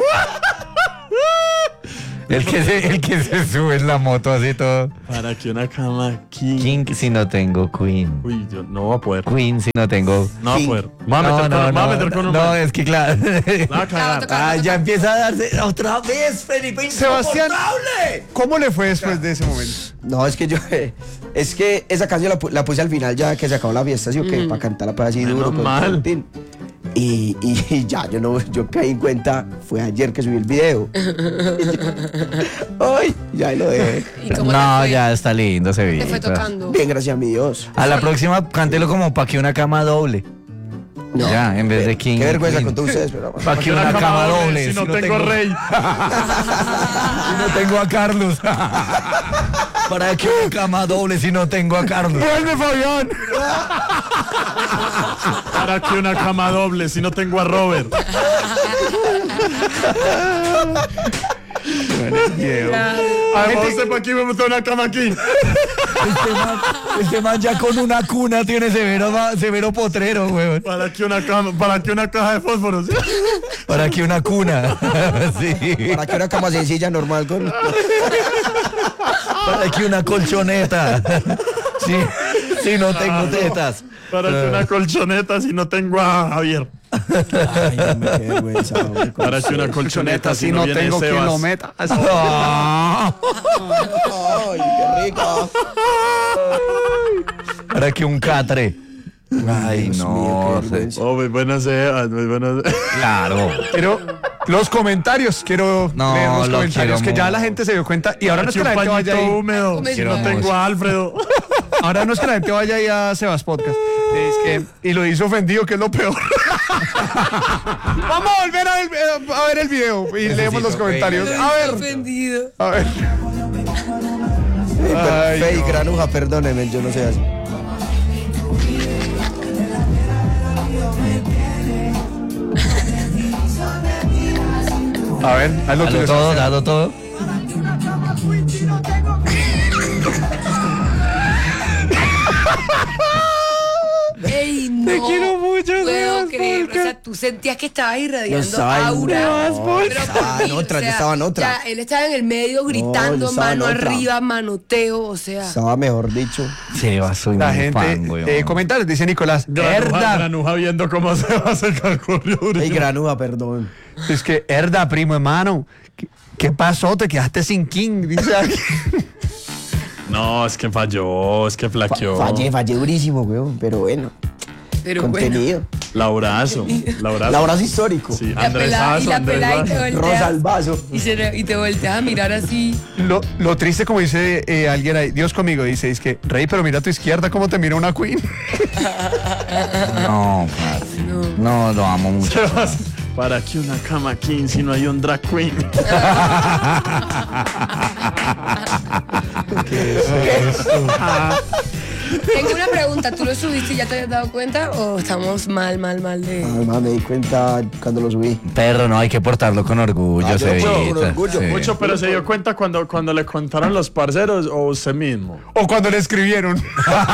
El que se sube en la moto así todo. Para que una cama king. King si no tengo queen. Uy, yo no voy a poder. Queen si no tengo. No voy a poder. Me voy a meter con un... No, es que claro. Me voy a cagar. Ah, ya empieza a darse otra vez, Felipe. Sebastián, ¿cómo le fue después de ese momento? No, es que yo. Es que esa canción la puse al final ya que se acabó la fiesta, ¿sí o qué? Para cantarla para así duro. Menos mal. tin. Y ya, yo caí en cuenta, fue ayer que subí el video. Ay, ya lo dejé. ¿Y cómo le No, fue? ya está lindo ese Te video. fue tocando. Bien, gracias a mi Dios. A la próxima, cántelo como pa' que una cama doble. No, Ya, en vez de king. Qué vergüenza queen. con todos ustedes, pero. Pa' que una cama doble. Si no tengo rey. Si no tengo a Carlos. ¿Para qué una cama doble si no tengo a Carlos? ¡Vuelve, Fabián! Para que una cama doble si no tengo a Robert. Además, usted para aquí me montó una cama aquí. Este man ya con una cuna tiene severo potrero, weón. Para que una cama, para que una caja de fósforos. ¿Para qué una cuna? Sí. Para que una cama sencilla, normal, con. ¿Para qué una colchoneta? Sí, si no tengo tetas. Para que una colchoneta si no tengo a Javier. Ay, hombre, qué vergüenza, hombre. Para que una colchoneta si no viene tengo quien Sebas. lo meta. Ah. Ay, qué rico. ¿Para qué un catre? Ay, Dios no. mío, qué vergüenza. Oh, muy buenas Sebas, muy buenas. Claro. Pero los comentarios, quiero No, leer los lo comentarios, quiero que ya mucho. la gente se dio cuenta. Y ahora no es que la gente vaya ahí. húmedo. Si no tengo a Alfredo. Ahora no es que la gente vaya ahí a Sebas Podcast. Es que, y lo hizo ofendido, que es lo peor. Vamos a volver a ver el video y leemos los comentarios. A ver. Ofendido. A ver. Ay, Fey, granuja, perdóneme, yo no sé así. A ver, hazlo Dalo tú. todo, dalo todo. Ey, no. Te quiero mucho, Puedo Sebas creer. O Polka. sea, tú sentías que estabas irradiando Yo estaba en- aura. Sebas Polka. Pero Estaba por en mí, otra, yo estaba en otra. Ya, él estaba en el medio gritando, yo estaba en mano otra. arriba, manoteo, o sea. Estaba mejor dicho. Sebas, soy La muy gente, fan, weón. comentarios, dice Nicolás. Granuja viendo cómo Sebas se ocurrió. Fey, granuja, perdón. Es que, Herda, primo hermano. ¿Qué pasó? Te quedaste sin King. Dice aquí. No, es que falló, es que flaqueó. Fallé durísimo, weón, pero bueno. Pero bueno. Contenido. Laurazo. Labrazo histórico. Sí, La pelada, y Andresazo, la pelada y te Andresazo. Rosa al volteas. vaso. Y te volteas a mirar así. Lo triste, como dice alguien ahí, Dios conmigo, dice, es que, Rey, pero mira a tu izquierda cómo te mira una queen. No, parce. No, lo amo mucho. Sebas, ¿para qué una cama king si no hay un drag queen? Tengo una pregunta, ¿tú lo subiste y ya te habías dado cuenta o estamos mal de...? Además me di cuenta cuando lo subí. Perro, no hay que portarlo con orgullo, Ah, yo lo puedo con Cevita. orgullo, Sí. Mucho, pero se dio cuenta cuando le contaron los parceros o usted mismo. O cuando le escribieron.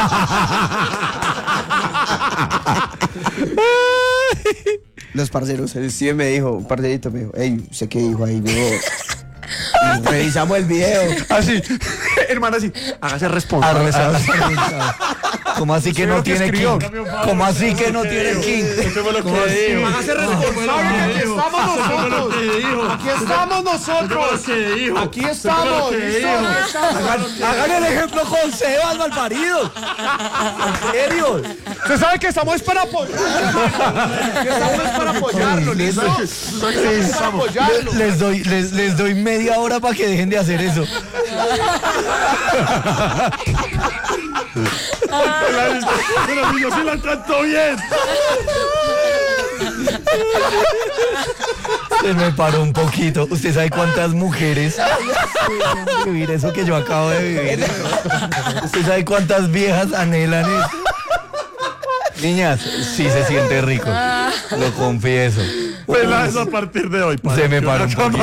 Los parceros, el Steven me dijo, un parcerito me dijo, hey, ¿usted qué dijo ahí? Digo, y revisamos el video. Así, hermano, así. Hágase responsable. Sebas. ¿Cómo así que Sí, no lo que tiene escribió. king? ¿Cómo así que no tiene king? Eso fue lo que dijo. Hágase responsable, que aquí estamos nosotros. Aquí estamos nosotros. Aquí estamos. ¿Listo? Hagan el ejemplo con Sebas, malparidos. ¿En serio? Usted sabe que estamos para apoyarlo. Que estamos para apoyarlo. ¿Listo? Estamos para apoyarlo. Les doy media hora para que dejen de hacer eso. Pero si yo sí la canto bien. Se me paró un poquito. ¿Usted sabe cuántas mujeres vivir eso que yo acabo de vivir? ¿Usted sabe cuántas viejas anhelan eso? Niñas, sí se siente rico. Lo confieso. Peláez a partir de hoy. Se me paró un poquito.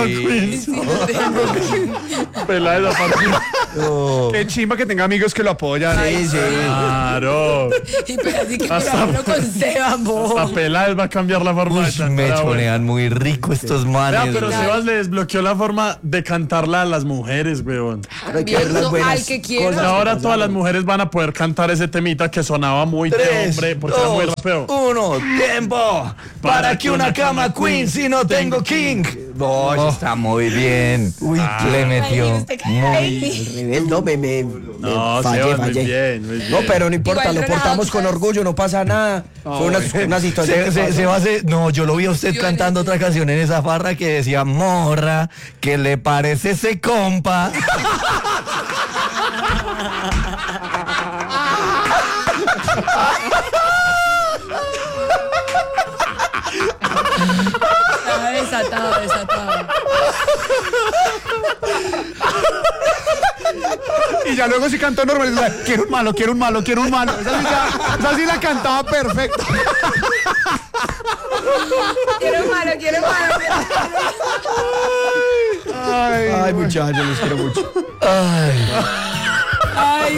Peláez a partir. No. Qué chimba que tenga amigos que lo apoyan. Sí, sí. Claro. Y pero así que Hasta- uno con Seba, mo. Hasta Peláez va a cambiar la forma de Uy, cantar. me ahora. chonean muy rico estos manes. Vea, pero güey. Sebas le desbloqueó la forma de cantarla a las mujeres, weón. Pero hay que ver las No, buenas al que quiera. cosas. Ahora todas las mujeres van a poder cantar ese temita que sonaba muy de 3, hombre, porque era muy 2, rapeo. 1, tiempo. Para que una cama queen si no tengo king. No, eso está muy bien. Uy, le metió. Usted Muy Al revés, no, me No, fallé, Sebas, muy fallé. bien, muy bien. No, pero no importa, Igual lo portamos relajados, con ¿sabes? orgullo, no pasa nada. Fue una situación. que pasó. No, yo lo vi a usted Yo cantando en ese- otra canción en esa farra que decía, morra, ¿qué le parece ese compa? Estaba desatado. Y ya luego sí cantó normal. O sea, quiero un malo. Esa sí la cantaba perfecto. Quiero malo. Ay, muchachos, los quiero mucho. Ay,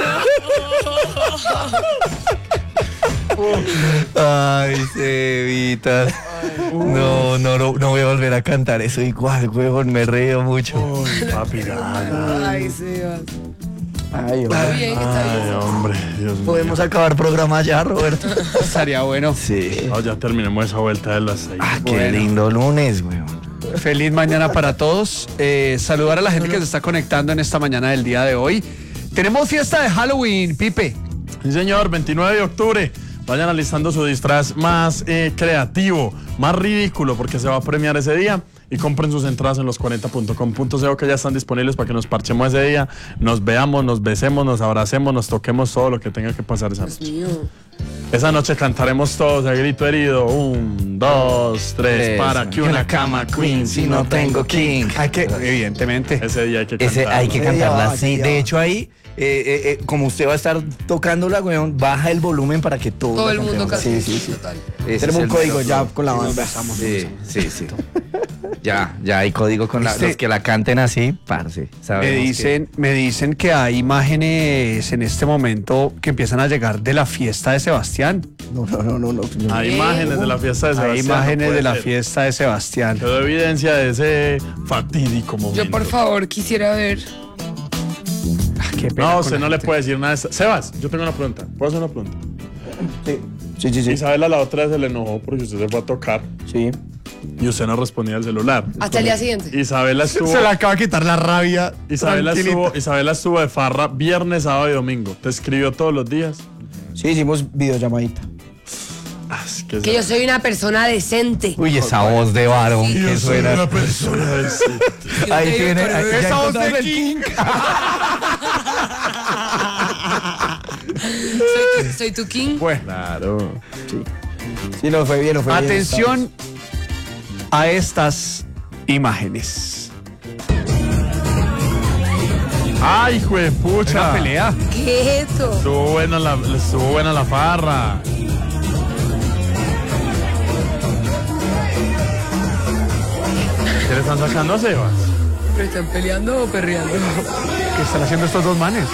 Ay, Cevitas. No voy a volver a cantar eso igual, huevón, me río mucho. Uy, papi, gana. ay, Sebas. Ay, Está bien, está Ay, bien. hombre, Dios mío. ¿Podemos acabar programa ya, Roberto? Estaría bueno. Sí. No, ya terminemos esa vuelta de las 6. Ah, qué lindo lunes, weón. Feliz mañana para todos. Saludar a la gente que se está conectando en esta mañana del día de hoy. Tenemos fiesta de Halloween, Pipe. Sí, señor, 29 de octubre. Vayan alistando su disfraz más creativo, más ridículo, porque se va a premiar ese día. Y compren sus entradas en los40.com.co que ya están disponibles para que nos parchemos ese día, nos veamos, nos besemos, nos abracemos, nos toquemos todo lo que tenga que pasar esa noche. Mío. Esa noche cantaremos todos a grito herido. 1, 2, 3, para que una cama queen si no tengo king. Hay que, evidentemente. Ese día hay que cantar. Ese hay que Ese día cantarla va, así. ese día De va. hecho, ahí, como usted va a estar tocándola, weón, baja el volumen para que todos Todo la el mundo cantemos. casi. Sí, sí, sí. Total. Ese Tenemos es un el código ya micrófono. con la banda. Sí. Ya hay código con Este- los que la canten así, parce. Me dicen que hay imágenes en este momento que empiezan a llegar de la fiesta de Sebastián. No. Hay imágenes de la fiesta de Sebastián. Hay no imágenes puede de la ser. fiesta de Sebastián. Quedó evidencia de ese fatídico momento. Yo, por favor, quisiera ver. Ah, qué pena No, con usted la no le gente. puede decir nada de esto. Sebas, yo tengo una pregunta. ¿Puedo hacer una pregunta? Sí. Isabela la otra vez se le enojó porque usted se fue a tocar Sí. y usted no respondía al celular. Hasta el día siguiente. Isabela estuvo, Se le acaba de quitar la rabia. Isabela Tranquilita. estuvo de farra viernes, sábado y domingo. ¿Te escribió todos los días? Sí, hicimos videollamadita. Es Que yo soy una persona decente. Uy, esa voz de varón que Yo soy suena. una persona decente. Ahí tiene. Esa voz de King. Soy tu king. Bueno, Claro. Sí, no, fue bien, atención a estas imágenes. ¡Ay, hijo de pucha! Una pelea. ¿Qué es eso? Estuvo buena la farra. ¿Qué le están sacando a Sebas? ¿Pero están peleando o perreando? ¿Qué están haciendo estos dos manes?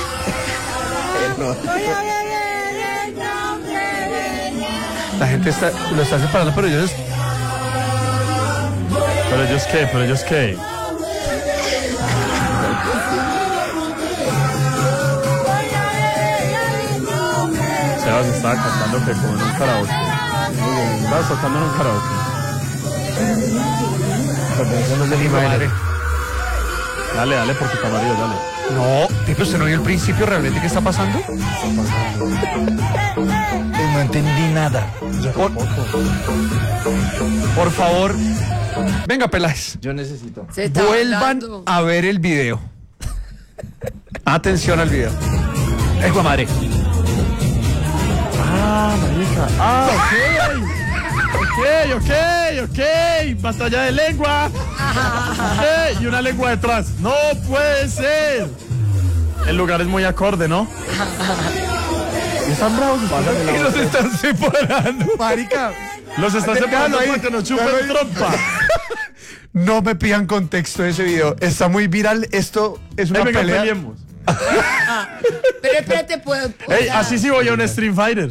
La gente lo está separando, pero ellos ¿Pero ellos qué? Sebas estaba cantando que como en un karaoke. Estabas tocando en un karaoke. madre. Dale, por tu camarillo, dale. No, tipo, ¿usted no vio el principio realmente qué está pasando? No entendí nada. Por favor, venga, Peláez. Yo necesito. Se está Vuelvan hablando. a ver el video. Atención al video. ¡Hijo madre! Ah, marica. Ah, ok. Ok. Batalla de lengua. Ok, y una lengua detrás. No puede ser. El lugar es muy acorde, ¿no? Están bravos. Y los están separando. Marica. Los están separando ahí. para que nos chupen trompa. No me pidan contexto de ese video. Está muy viral. Esto es una Venga, pelea. peleemos. Pero espérate, puedo. Ey, así sí voy a un Street Fighter.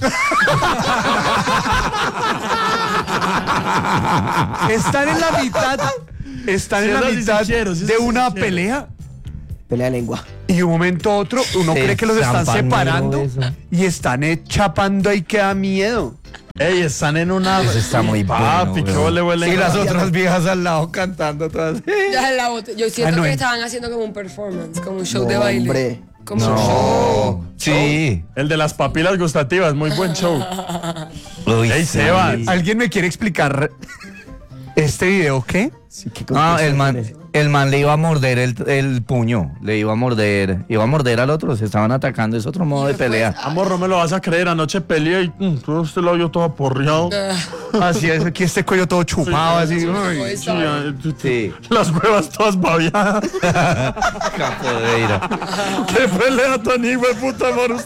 Están en la mitad. Están en la mitad de una pelea. Pelea de lengua. Y de un momento a otro, uno cree que los están separando eso. y están chapando ahí que da miedo. Ey, están en una. Eso está muy papi, bueno, qué huele. Y las otras viejas al lado cantando todas. Ya la boté. Yo siento no, que en- estaban haciendo como un performance, como un show No, de baile. hombre. Como un show. Sí. El de las papilas gustativas, muy buen show. Uy, Ey, sí. Sebas. ¿Alguien me quiere explicar este video qué? Sí, ¿qué No, contexto el tiene? man le iba a morder el puño. Le iba a morder al otro. Se estaban atacando. Es otro modo de pelea. Amor, no me lo vas a creer. Anoche peleé y todo este labio todo aporreado. Así es, aquí este cuello todo chupado, así. Como Uy. esa. Sí. Las huevas todas babeadas. Capoeira. ¿Qué pelea tan hijo de puta, amor?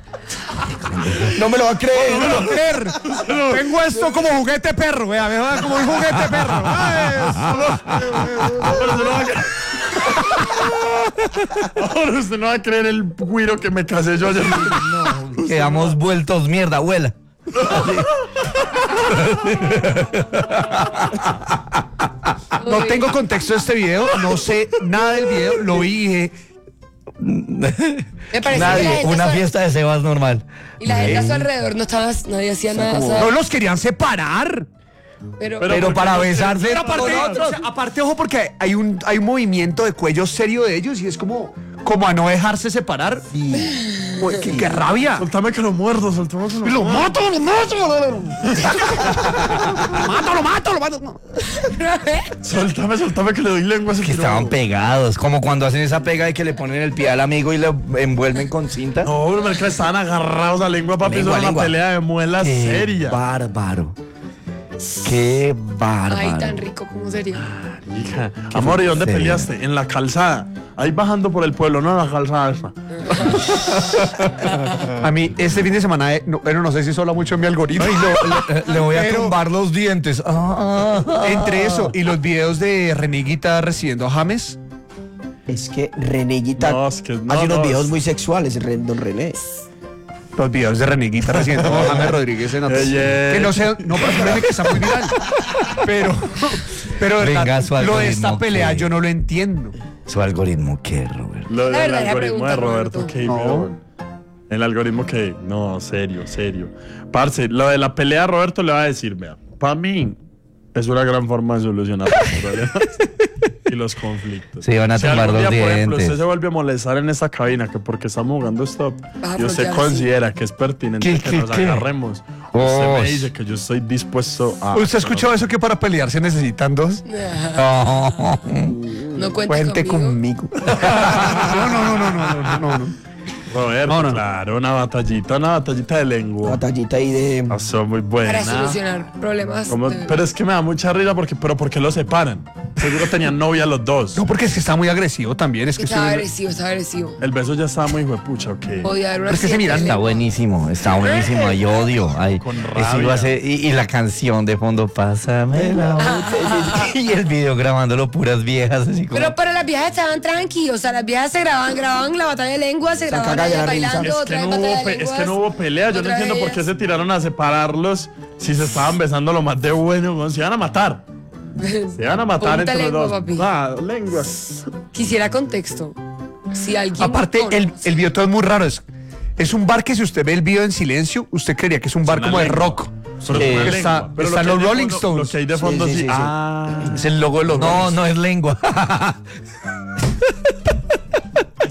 No me lo va a creer. No me lo creer. Tengo esto como juguete perro, vea, me va como un juguete perro. Ahora usted no va a creer el güiro que me casé yo ayer. Quedamos vueltos mierda, abuela. No tengo contexto de este video, no sé nada del video, lo vi y dije, Me parece que la Nadie. gente Una a su- fiesta de Sebas normal. Y la gente a su alrededor no estaba, nadie hacía nada. como- ¿sabes? no los querían separar. Pero Pero para besarse. Pero aparte, o sea, aparte, ojo, porque hay un movimiento de cuello serio de ellos y es como a no dejarse separar. Uy, qué rabia. Soltame que lo muerdo, soltame que lo muerdo. ¡Lo mato! Soltame que le doy lengua a ese Que tiro. estaban pegados. Como cuando hacen esa pega de que le ponen el pie al amigo y lo envuelven con cinta. No, pero es que estaban agarrados a lengua, papi. Lengua, Eso era una lengua. pelea de muelas Qué seria. bárbaro. Qué bárbaro. ay, tan rico como sería. Hija. Amor, ¿y dónde serio? peleaste? En la calzada. Ahí bajando por el pueblo, no en la calzada esa. A mí, este fin de semana, no sé si eso habla mucho en mi algoritmo. Le voy a Pero- tumbar los dientes. Entre eso y los videos de Reneguita recibiendo a James. Es que Reneguita No, es que no, hace unos no, videos es- muy sexuales, don René. Los videos de Reneguita recibiendo a James Rodríguez en Ey, ey. que no sé, no, pero que está muy viral. Pero de Venga, verdad, su lo de algoritmo, esta pelea ¿qué? yo no lo entiendo. Su algoritmo, ¿qué, Robert? Lo La del verdadera algoritmo de pregunta, Roberto, Roberto. ¿qué? Pero el algoritmo que. No, serio. Parce, lo de la pelea, Roberto le va a decir, vea, para mí es una gran forma de solucionar los problemas y los conflictos. Se iban a Si tumbar algún los día, por ejemplo, dientes. usted se vuelve a molestar en esta cabina que porque estamos jugando stop Vas a y usted frontear, considera que es pertinente que nos agarremos, usted me dice que yo estoy dispuesto a. ¿Usted escuchó eso que para pelear se necesitan dos? No cuentes Cuente conmigo. conmigo. No. Roberto, No. claro, una batallita de lengua. Batallita ahí de. Pasó muy buena. Para solucionar problemas. Como- de- pero es que me da mucha risa pero ¿por qué los separan? Seguro tenían novia los dos. No, porque es que está muy agresivo también. Es que Estaba estoy- agresivo. El beso ya estaba muy huepucha, ¿o qué? Podía haber una Pero es que se miran, Está buenísimo, hay odio. Con Eso rabia. lo hace, y la canción de fondo, pásame la botella. Y el video grabándolo puras viejas, así como. Pero para las viejas estaban tranquilos, o sea, las viejas se grababan la batalla de lengua, se grababan caga de ellas la risa. bailando, Es otra que, vez no batalla hubo, de es que lenguas, no hubo pelea. Yo no otra entiendo vez por qué ellas. se tiraron a separarlos si se estaban besando lo más de bueno. ¿No? Se iban a matar. Se iban a matar Punta entre lengua, los dos. papi. Ah, lenguas. Quisiera contexto. Si alguien Aparte, el conoce- video todo es muy raro. Es un bar que si usted ve el video en silencio, usted creería que es un bar Una como de lengua. rock. Pero Sí. es una Está- lengua. Pero están lo que los hay de Rolling fondo- Stones. Lo que hay de fondo Sí, sí. sí, sí, sí. Ah. Es el logo de los No, no es lengua.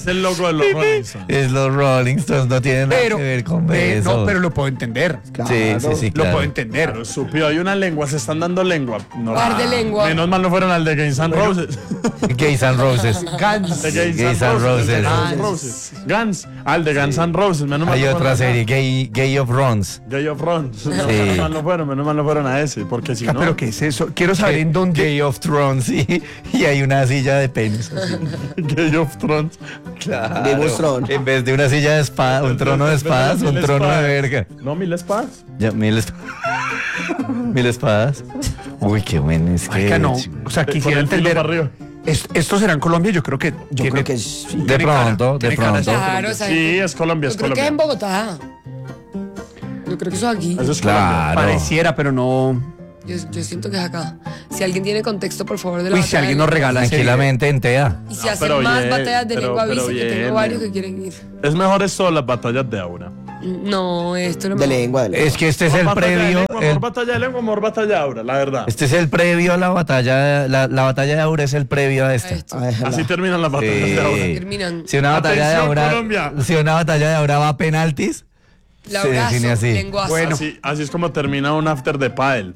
Es el logo de los Rolling Stones. Es los Rolling Stones, no tienen nada que ver con beso. no, pero lo puedo entender. Claro. Sí, Lo claro. puedo entender. Claro, supió, hay una lengua, se están dando lengua. No, Par de lengua. Menos mal no fueron al de Guns N' Roses. Gays and Roses. Guns. De Guns N' Roses. Roses. Guns. Al de Guns N' Roses. Menos mal Hay no otra fueron serie, Gay of Runs. Gay of Thrones. Menos mal no fueron a ese. Porque si Ah, no. pero ¿qué es eso? Quiero saber en dónde. Gay of Thrones, sí. Y hay una silla de penes. Gay of Thrones. Claro. Game of Thrones. En vez de una silla de espada, un trono de espadas, un trono de verga. No, 1000 espadas. Ya, 1000 espadas. Uy, qué buen es que. Marica, no. O sea, Con quisiera el filo entender. para arriba. ¿Esto será en Colombia? Yo creo que. Yo creo que sí. De pronto, de pronto. Claro, o sea, Sí, es Colombia, yo es creo que es en Colombia. Bogotá. Yo creo que eso es aquí. Eso es Colombia. Claro. Pareciera, pero no. Yo siento que es acá. Si alguien tiene contexto, por favor, de la Uy, batalla si alguien de nos lengua. regala ese- Tranquilamente en TEA. Y si No, hacen pero más bien, batallas de pero- lengua, pero avisen que bien, tengo varios que quieren ir. Es mejor esto las batallas de Aura. No, esto no De me... lengua, de lengua. Es que este es el Batalla de previo. lengua, Mejor batalla de lengua, mejor batalla de Aura, la verdad. Este es el previo a la batalla. La batalla de Aura es el previo a a esta. esto. Ay, Así terminan las batallas de Aura. Terminan. Si una batalla de Atención, Aura. Colombia. Si una batalla de Aura va a penaltis, se Laurazo, define así. lenguazo. Bueno. Así es como termina un after de pádel.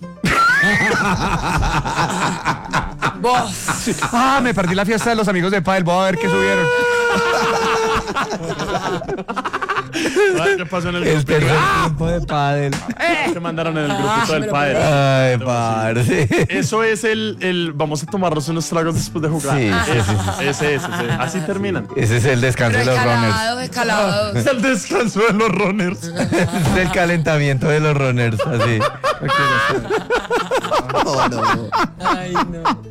Bof. Ah, me perdí la fiesta de los amigos de Padel. Voy a ver qué subieron. ¿Qué pasó en el El grupito? tercer tiempo de pádel. ¿Qué mandaron en el grupito del pero pádel? Ay, parce. Eso es el vamos a tomarnos unos tragos después de jugar. Sí, Ese. Así terminan. Ese es el descanso Pero de los runners. escalados. Es el descanso de los runners. Es el calentamiento de los runners, así. no, no. Ay, no.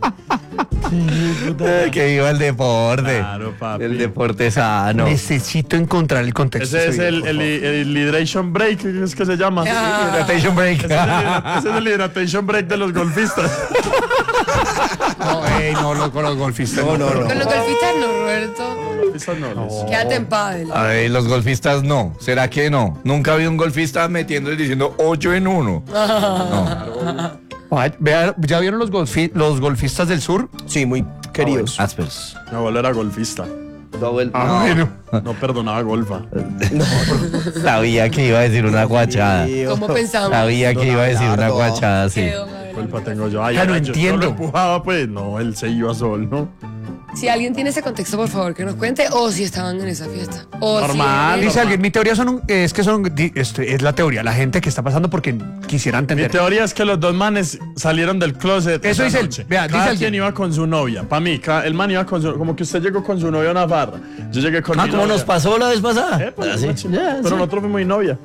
Que viva el deporte. Claro, papi. El deporte sano. Necesito encontrar el contexto. Ese de es ese el video, hydration break, ¿qué es que se llama? Rotation break. Ese es el hydration break de los golfistas. por favor. No, con los golfistas. No. Con los golfistas no, Roberto. Golfistas no, les- Quédate en pádel. Ay, los golfistas no. ¿Será que no? Nunca vi un golfista metiendo y diciendo 8 en 1. Ay, ¿ya vieron los golfistas del sur? Sí, muy queridos. Asperos. Mi abuelo era golfista. Ah, bueno. No perdonaba golfa. Sabía que iba a decir una guachada. ¿Cómo pensamos? Sabía que iba a decir una Abelardo. guachada, sí. Que, don Abel. Golfa tengo yo. Ay, Ya no yo lo entiendo. empujaba, pues. No, él se iba solo, ¿no? Si alguien tiene ese contexto, por favor, que nos cuente. O si estaban en esa fiesta. O Normal, si Dice alguien, mi teoría es la teoría, la gente que está pasando porque quisieran Mi entender. teoría es que los dos manes salieron del closet. Eso esa dice él. noche. Vea, dice Cada alguien. quien iba con su novia. Para mí, el man iba con su. Como que usted llegó con su novia a una farra. Yo llegué con mi ¿Cómo novia. nos pasó la vez pasada? Pues, Así. una chimba. Pero nosotros fuimos mi novia.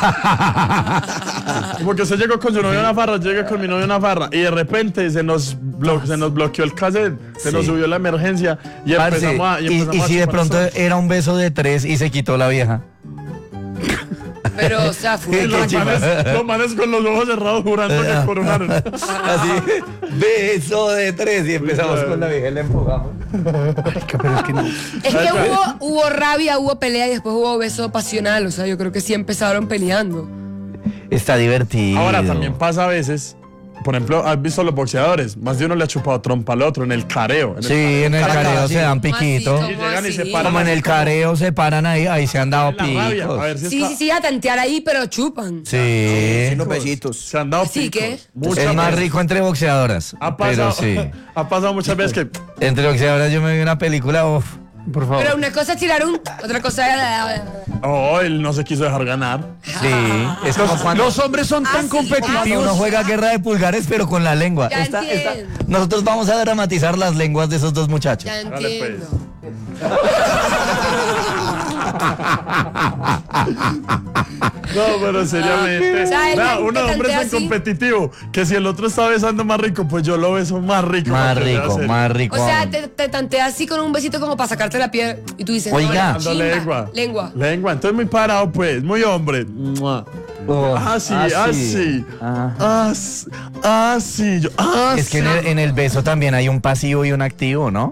Como que usted llegó con su novia a una farra, yo llegué con mi novia a una farra. Y de repente se nos bloqueó el cassette, se nos subió la emergencia. Y Parce, empezamos a. y si de pronto era un beso de 3 y se quitó la vieja. Pero, o sea, fue Qué Los manes con los ojos cerrados jurando que coronaron. Así, beso de 3 y empezamos con la vieja y la empujamos. Pero es que no. Es que hubo rabia, hubo pelea y después hubo beso pasional. O sea, yo creo que sí empezaron peleando. Está divertido. Ahora también pasa a veces. Por ejemplo, ¿has visto a los boxeadores? Más de uno le ha chupado trompa al otro en el careo. Sí, en el careo se dan piquito. ¿Cómo Y llegan y así? se paran. Como en el careo se paran ahí se han dado La rabia. A picos. ver si Sí, está- sí, sí, a tantear ahí, pero chupan. Sí. Unos besitos. Se han dado Así picos. que- Muchas Es más veces. rico entre boxeadoras. Ha Pero pasado, sí. ha pasado muchas veces que Entre boxeadoras yo me vi una película, uf. Por favor. Pero una cosa es tirar otra cosa es... él no se quiso dejar ganar. Sí. Es como cuando Los hombres son tan sí, cuando competitivos. uno juega guerra de pulgares, pero con la lengua. Ya entiendo. Nosotros vamos a dramatizar las lenguas de esos dos muchachos. Ya Dale, pues. entiendo. No, pero seriamente. O sea, él Vea, te uno de hombres tantea es así. competitivo. Que si el otro está besando más rico, pues yo lo beso más rico. Más para que sea rico, serio. más rico. O sea, aún. te tanteas así con un besito como para sacarte la piel y tú dices, Oiga. no, Dando chimba. lengua. Lengua. Lengua. Entonces muy parado, pues. Muy hombre. Mua. Oh, Así, así. así. Ah. Así. Yo, así. Es que en el beso también hay un pasivo y un activo, ¿no?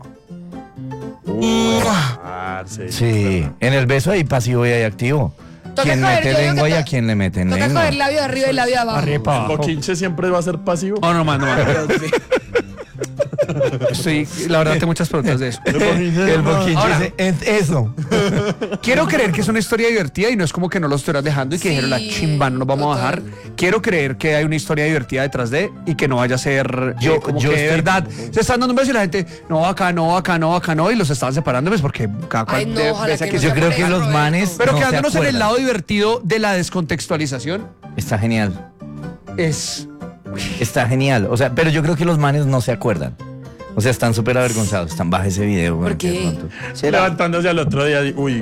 Sí. Sí. En el beso hay pasivo y hay activo. Toca Quien coger, mete yo digo lengua que y a to- quien le meten Toca lengua. coger el labio de arriba y el labio de abajo. Arriba, ¿El boquinche siempre va a ser pasivo? No, no, mano. Dios mío. La verdad, tengo muchas preguntas de eso. El boquinche Ahora, es eso. Quiero creer que es una historia divertida y no es como que no lo estuvieras dejando y que dijeron la Sí, chimba, no nos vamos a total. bajar. Quiero creer que hay una historia divertida detrás de y que no vaya a ser como yo que de estoy- verdad se están dando un beso y la gente, no, acá no, acá no, acá no, y los estaban separando, pues porque cada cual Ay, no, ojalá besa que que no se- Yo creo que Roberto. los manes. Pero no se quedándonos en el acuerdan. lado divertido de la descontextualización, Está genial. es... Está genial. O sea, pero yo creo que los manes no se acuerdan. O sea, están súper avergonzados. Están baja ese video. güey, qué? de pronto. Levantándose al otro día. Uy.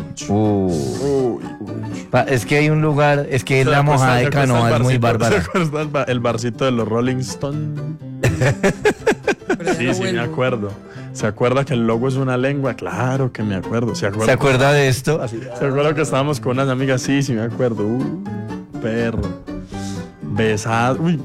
Es que hay un lugar, es que la mojada de canoa es muy bárbara. ¿Se acuerda el barcito de los Rolling Stones? Pero ya Sí, no sí, me vuelvo. acuerdo. ¿Se acuerda que el logo es una lengua? Claro que me acuerdo. ¿Se acuerda? ¿Se acuerda de esto? ¿Se acuerda que estábamos con unas amigas? Sí, sí, me acuerdo. Perro. Besado. Uy.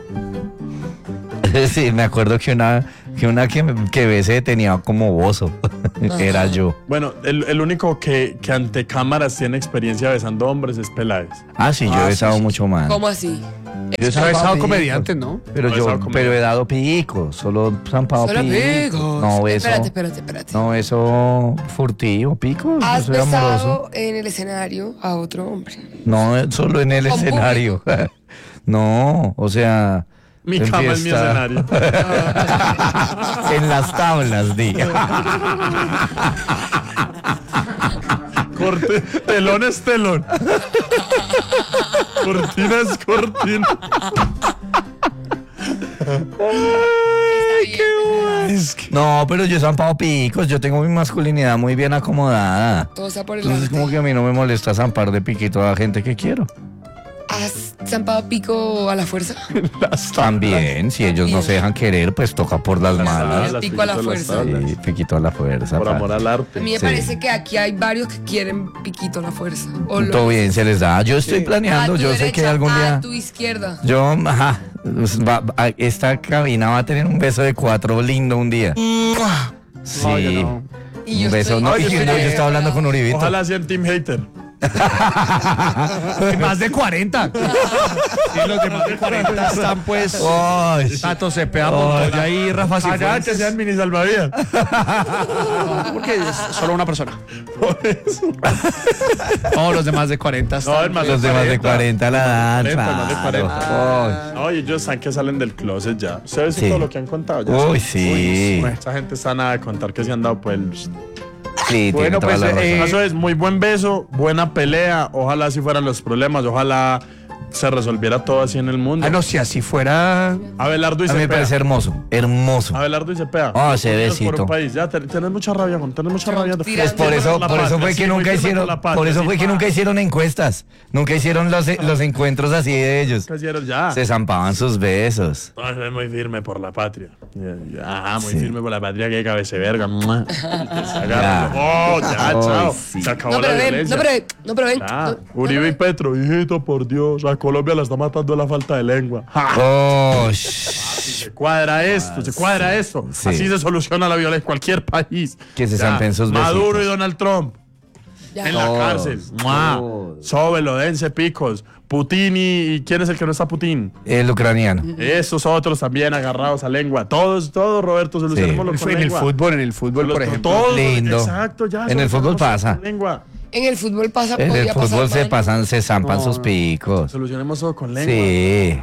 Sí, me acuerdo que una que besé tenía como bozo. Era yo. Bueno, el único que ante cámaras tiene experiencia besando hombres es Peláez. Ah, sí, yo he besado mucho más. ¿Cómo así? Yo he Ha besado picos. comediantes, ¿no? Pero No he yo, besado pero he dado picos, solo zampado Solo picos. picos. No beso. Espérate. No beso furtivo, picos. Yo ¿Has soy amoroso. besado en el escenario a otro hombre? No, solo en el Con escenario. No, o sea. Mi en cama es mi fiesta. escenario. En las tablas, di. Corte, telón es telón. Cortina es cortina. No, pero yo he zampado picos. Yo tengo mi masculinidad muy bien acomodada. Todo sea por el Entonces, arte. como que a mí no me molesta zampar de piquito a la gente que quiero. ¿Has zampado pico a la fuerza? También, si ellos no se dejan querer, pues toca por las malas. Las Pico a la piquitos, las fuerza. tablas. Sí, piquito a la fuerza. Por pa. amor al A arte. mí me Sí. parece que aquí hay varios que quieren piquito a la fuerza. O Todo bien, se les da. Yo estoy A planeando, tu yo sé derecha, que algún día. a tu izquierda. Yo, ajá, esta cabina va a tener un beso de 4 lindo un día. Sí. No, yo no. Y yo Un beso. estoy- No, Ay, y yo yo estoy- estaba hablando con Uribito. Ojalá sean Team Hater. Más de 40. Y los demás de 40 están pues... Ay, Tato Cepeda, Montoya y Rafa Allá Cifuentes. que sean mini salvavidas. Porque es solo una persona. No, los demás de 40 están... No, es más los de demás de 40. 40 la dan. 40, más de 40. Ay. Oye, ellos están que salen del closet ya. ¿Ustedes Sí. todo lo que han contado ya? Uy, sí. Uy, esa gente está nada de contar que se han dado pues. Sí, Bueno, tiene toda pues, la razón. Eso es muy buen beso, buena pelea. Ojalá así fueran los problemas. Ojalá se resolviera todo así en el mundo. Ah, no, si así fuera... Abelardo y A mí me Cepeda. parece hermoso, hermoso. Abelardo y Cepeda. Ah, ese Unidos por besito. un país. Ya, tenés mucha rabia, Juan. Tenés mucha rabia. Pues Por eso fue que nunca hicieron, por eso fue que nunca hicieron encuestas, nunca hicieron los encuentros así de ellos. ¿Qué hicieron ya? Se zampaban sus besos. No, es muy firme por la patria. Ajá, muy Sí. firme por la patria que cabece verga. ¡Mua! Se Ya. agarran. Oh, ya, Ay, chao. sí. Se acabó No, la pero ven, violencia. no, pero ven. Ya. No, Uribe y Petro, hijito, por Dios, a Colombia la está matando la falta de lengua. ¡Ja! Oh, Se cuadra esto, se cuadra esto. Sí. Así se soluciona la violencia en cualquier país. Que se Ya. zampen sus Maduro besitos. y Donald Trump ya. en la Todos, cárcel. ¡Mua! todos. Sóbelo, dense picos. Putin y ¿quién es el que no está Putin? El ucraniano. Esos otros también agarrados a lengua. Todos, Roberto, solucionémoslo con En el lengua. fútbol, por ejemplo. Todos, Lindo. Exacto, ya. En el fútbol solucionemos pasa. con lengua. En el fútbol pasa, En el podría fútbol pasar, se zampan sus picos. Solucionemos todo con lengua. Sí.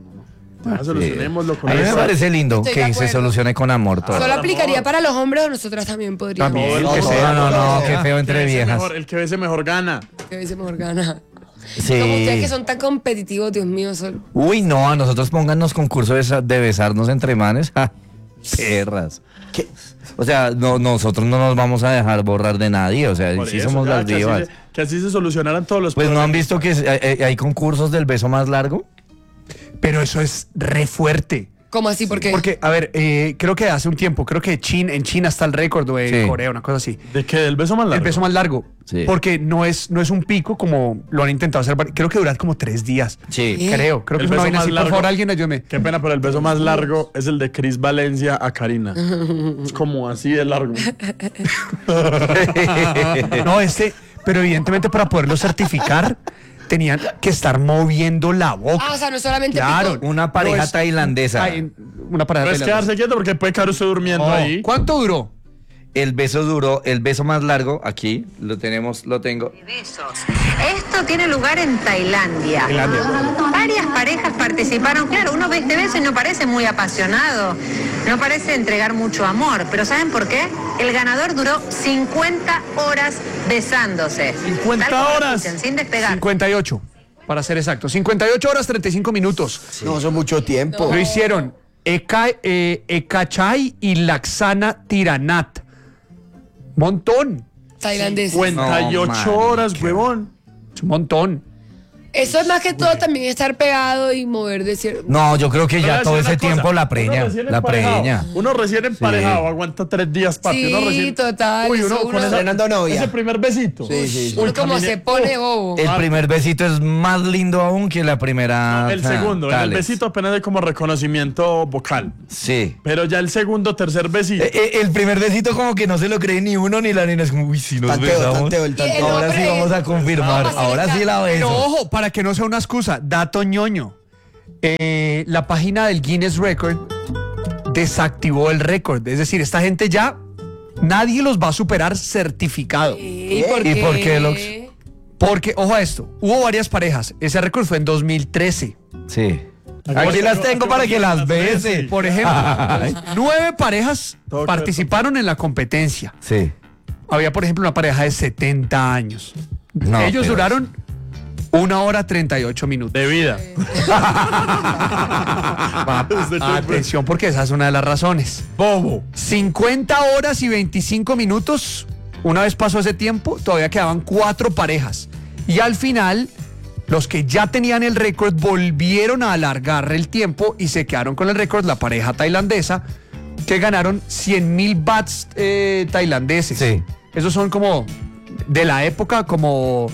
Ya, solucionémoslo con A mí me lengua. parece lindo Estoy de que se acuerdo. solucione con amor todo. ¿Solo aplicaría para los hombres o nosotras también podríamos? También, No, que no, sea. No, qué feo El entre que bese viejas. mejor- el que bese mejor gana. Que dice mejor gana. Como ustedes que Sí. son tan competitivos, Dios mío, son... Uy, no, a nosotros pónganos concursos de besarnos entre manes. ¡Ja! Perras. O sea, no, nosotros no nos vamos a dejar borrar de nadie. O sea, Por sí eso, somos ya, las divas. que así se solucionaran todos los Pues no han problemas. visto que hay concursos del beso más largo. Pero eso es re fuerte. ¿Cómo así? ¿Por qué? Porque, a ver, creo que hace un tiempo, creo que en China está el récord, o en Sí. Corea, una cosa así. ¿De qué? ¿Del beso más largo? El beso más largo. Sí. Porque no es un pico como lo han intentado hacer. Creo que dura como 3 días. Sí. Creo que El es una beso vaina más así. Por largo. favor, alguien ayúdeme. Qué pena, pero el beso más largo es el de Cris Valencia a Karina. Es como así de largo. No, pero evidentemente para poderlo certificar, tenían que estar moviendo la boca. Ah, o sea, no solamente Claro. pico. Una pareja No es- tailandesa. una pareja Puedes tailandesa. quedarse quieto porque puede quedar usted durmiendo Oh, ahí. ¿Cuánto duró? El beso más largo, aquí, lo tengo. Besos. Esto tiene lugar en Tailandia. Varias parejas participaron. Claro, uno ve este beso y no parece muy apasionado, no parece entregar mucho amor, pero ¿saben por qué? El ganador duró 50 horas besándose. 50 Tal como lo horas. escuchan, sin despegar. 58, para ser exacto. 58 horas, 35 minutos. No, son mucho tiempo. Lo hicieron Ekachai y Laksana Tiranat. Montón. Tailandés. 58 No, horas, marica. huevón. Es un montón. Eso es más que todo también estar pegado y mover de cierto. No, yo creo que Pero ya voy a todo decir ese una cosa, tiempo la uno preña. recién La emparejado, preña. Uno recién emparejado aguanta 3 días, papi. Sí, uno recién... total, Uy, eso uno uno- con Estrenando novia. ese primer besito. Sí, sí, sí. Uy, Uno como caminé- se pone bobo. El primer besito es más lindo aún que la primera. El segundo, en el Tales. besito apenas hay como reconocimiento vocal. Sí. Pero ya el segundo, tercer besito. El primer besito como que no se lo cree ni uno ni la nena. Es como, uy, si nos besamos. Tanteo, el tanteo. Ahora sí hombre, vamos a confirmar. vamos a Ahora hacer sí la Pero beso. ojo, para que no sea una excusa, dato ñoño. La página del Guinness Record desactivó el récord. Es decir, esta gente ya, nadie los va a superar certificado. ¿Y ¿Y por qué, Lox? Porque, ojo a esto, hubo varias parejas. Ese récord fue en 2013. Sí. Aquí las tengo para que las bese. Por ejemplo, 9 parejas Todo participaron en la competencia. Sí. Había, por ejemplo, una pareja de 70 años. No, Ellos pero- duraron 1 hora 38 minutos. De vida. Atención, porque esa es una de las razones. Bobo. 50 horas y 25 minutos. Una vez pasó ese tiempo, todavía quedaban 4 parejas. Y al final, los que ya tenían el récord volvieron a alargar el tiempo y se quedaron con el récord la pareja tailandesa, que ganaron 100,000 bahts tailandeses. Sí. Esos son como, de la época, como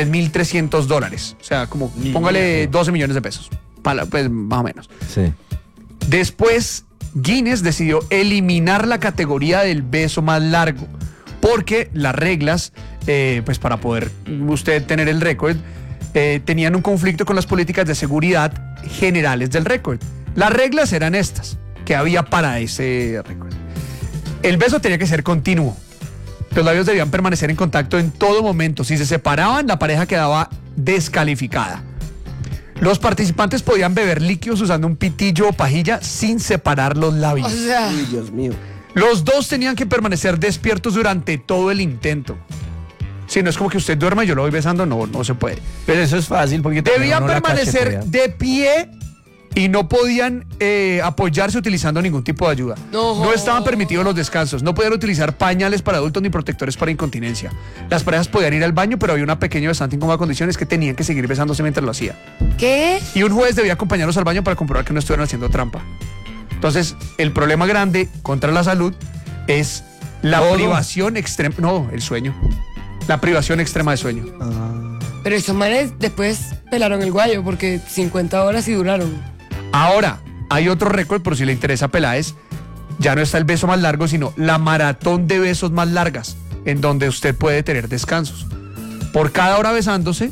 $3,300. O sea, como, póngale 12 millones de pesos. Pues más o menos. Sí. Después, Guinness decidió eliminar la categoría del beso más largo, porque las reglas, pues para poder usted tener el récord, tenían un conflicto con las políticas de seguridad generales del récord. Las reglas eran estas, que había para ese récord. El beso tenía que ser continuo. Los labios debían permanecer en contacto en todo momento. Si se separaban, la pareja quedaba descalificada. Los participantes podían beber líquidos usando un pitillo o pajilla sin separar los labios. O sea, Uy, Dios mío. Los dos tenían que permanecer despiertos durante todo el intento. Si no es como que usted duerma y yo lo voy besando, no se puede. Pero eso es fácil porque también Debían uno la permanecer cachetea. de pie y no podían apoyarse utilizando ningún tipo de ayuda. No. Estaban permitidos los descansos. No podían utilizar pañales para adultos ni protectores para incontinencia. Las parejas podían ir al baño, pero había una pequeña bastante incómoda condición, es que tenían que seguir besándose mientras lo hacía. ¿qué? Y un juez debía acompañarlos al baño para comprobar que no estuvieran haciendo trampa. Entonces, el problema grande contra la salud es la Todo. privación extrema. No, el sueño. La privación extrema de sueño. Pero esos manes después pelaron el guayo porque 50 horas y duraron. Ahora, hay otro récord, por si le interesa a Peláez. Ya no está el beso más largo, sino la maratón de besos más largas, en donde usted puede tener descansos. Por cada hora besándose,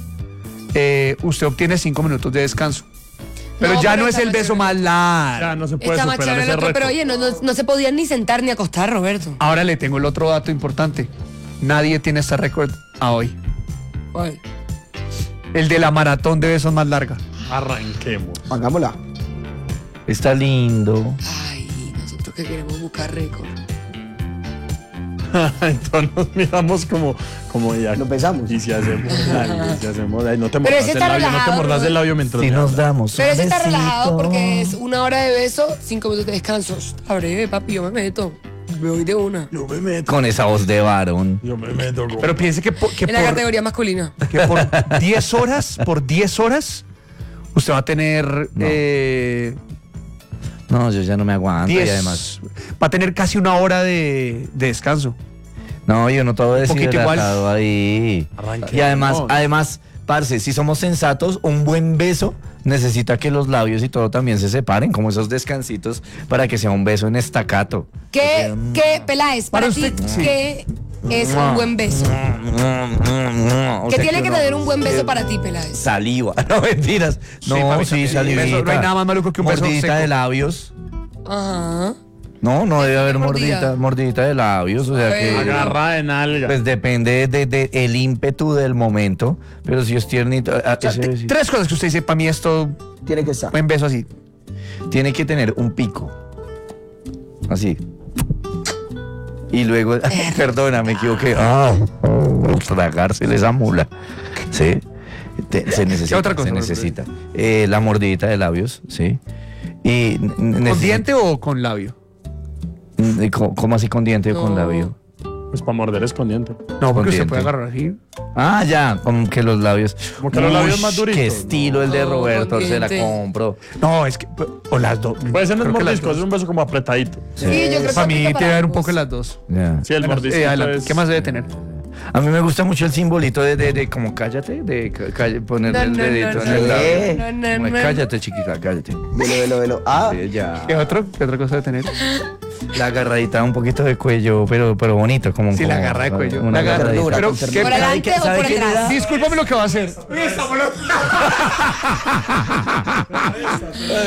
usted obtiene 5 minutos de descanso. Pero No, ya pero no es está el más beso chévere. más largo. Ya no se puede Está más superar chévere ese el otro, reto. pero oye, no se podían ni sentar ni acostar, Roberto. Ahora le tengo el otro dato importante. Nadie tiene este récord a hoy. ¿Cuál? El de la maratón de besos más larga. Arranquemos. Hagámosla. Está lindo. Ay, nosotros que queremos buscar récord. Entonces nos miramos como ya. Nos besamos. Y si hacemos algo, si hacemos. Ay, no te Pero mordas ese el está labio, no te relajado, mordas Rubén. el labio mientras. Si me nos hablas. damos Pero un ese está relajado besito. porque es 1 hora de beso, 5 minutos de descanso. Está breve, papi, yo me meto. Me voy de una. Yo me meto. Con esa voz de varón. Yo me meto. Pero piense que En la categoría masculina. por 10 horas, usted va a tener No. No, yo ya no me aguanto. 10. Y además. Va a tener casi 1 hora de descanso. No, yo no todo poquito igual. deshidratado ahí. Arranque. Y además, No. parce, si somos sensatos, un buen beso necesita que los labios y todo también se separen, como esos descansitos, para que sea un beso en estacato. ¿Qué, Peláez, para Para ti, usted, sí. qué es un buen beso? O ¿Qué sea, tiene que uno- tener un buen beso para ti, Peláez? Saliva. No, mentiras. No, papi, sí, también. salivita. Beso, no hay nada más maluco que un beso Mordidita seco. de labios. Ajá. No debe haber Mordida. mordidita de labios, o sea que Agarra de nalga. pues depende de el ímpetu del momento, pero si es tiernito, ese sí. 3 cosas que usted dice, para mí esto, Tiene que estar. buen beso así. Tiene que tener un pico, así. Y luego, perdona, me equivoqué. Tragársele esa mula, ¿sí? Se necesita. ¿Qué otra cosa? Se necesita. La mordidita de labios, ¿sí? Y ¿Con diente o con labio? ¿Cómo así con diente o con No. labio? Pues para morder es con diente. No, porque Con usted diente. puede agarrar así. Ah, ya, como que los labios. Como que los labios Ush, más duritos. Qué estilo el de No, Roberto, con se la diente. compro. No, es que. O las dos. Puede ser en el Creo que las mordisco, es dos. un beso como apretadito. Sí, yo creo que Para mí aplica debe haber un ambos. poco las dos. Ya. Sí, el Bueno, mordisco adelante. es... ¿Qué más debe tener? A mí me gusta mucho el simbolito de como cállate, ponerle el No, dedito en no. el labio. No, Como no. cállate, chiquita, cállate. Velo. Ah, Sí, ya. ¿Qué otro? ¿Qué otra cosa debe tener? La agarradita un poquito de cuello, pero bonito, como Sí, la como agarra de cuello. una La agarra. agarradita. Pero, con ¿qué? ternura. ¿Por adelante o ¿Sabe por quién atrás? Discúlpame lo que va a hacer.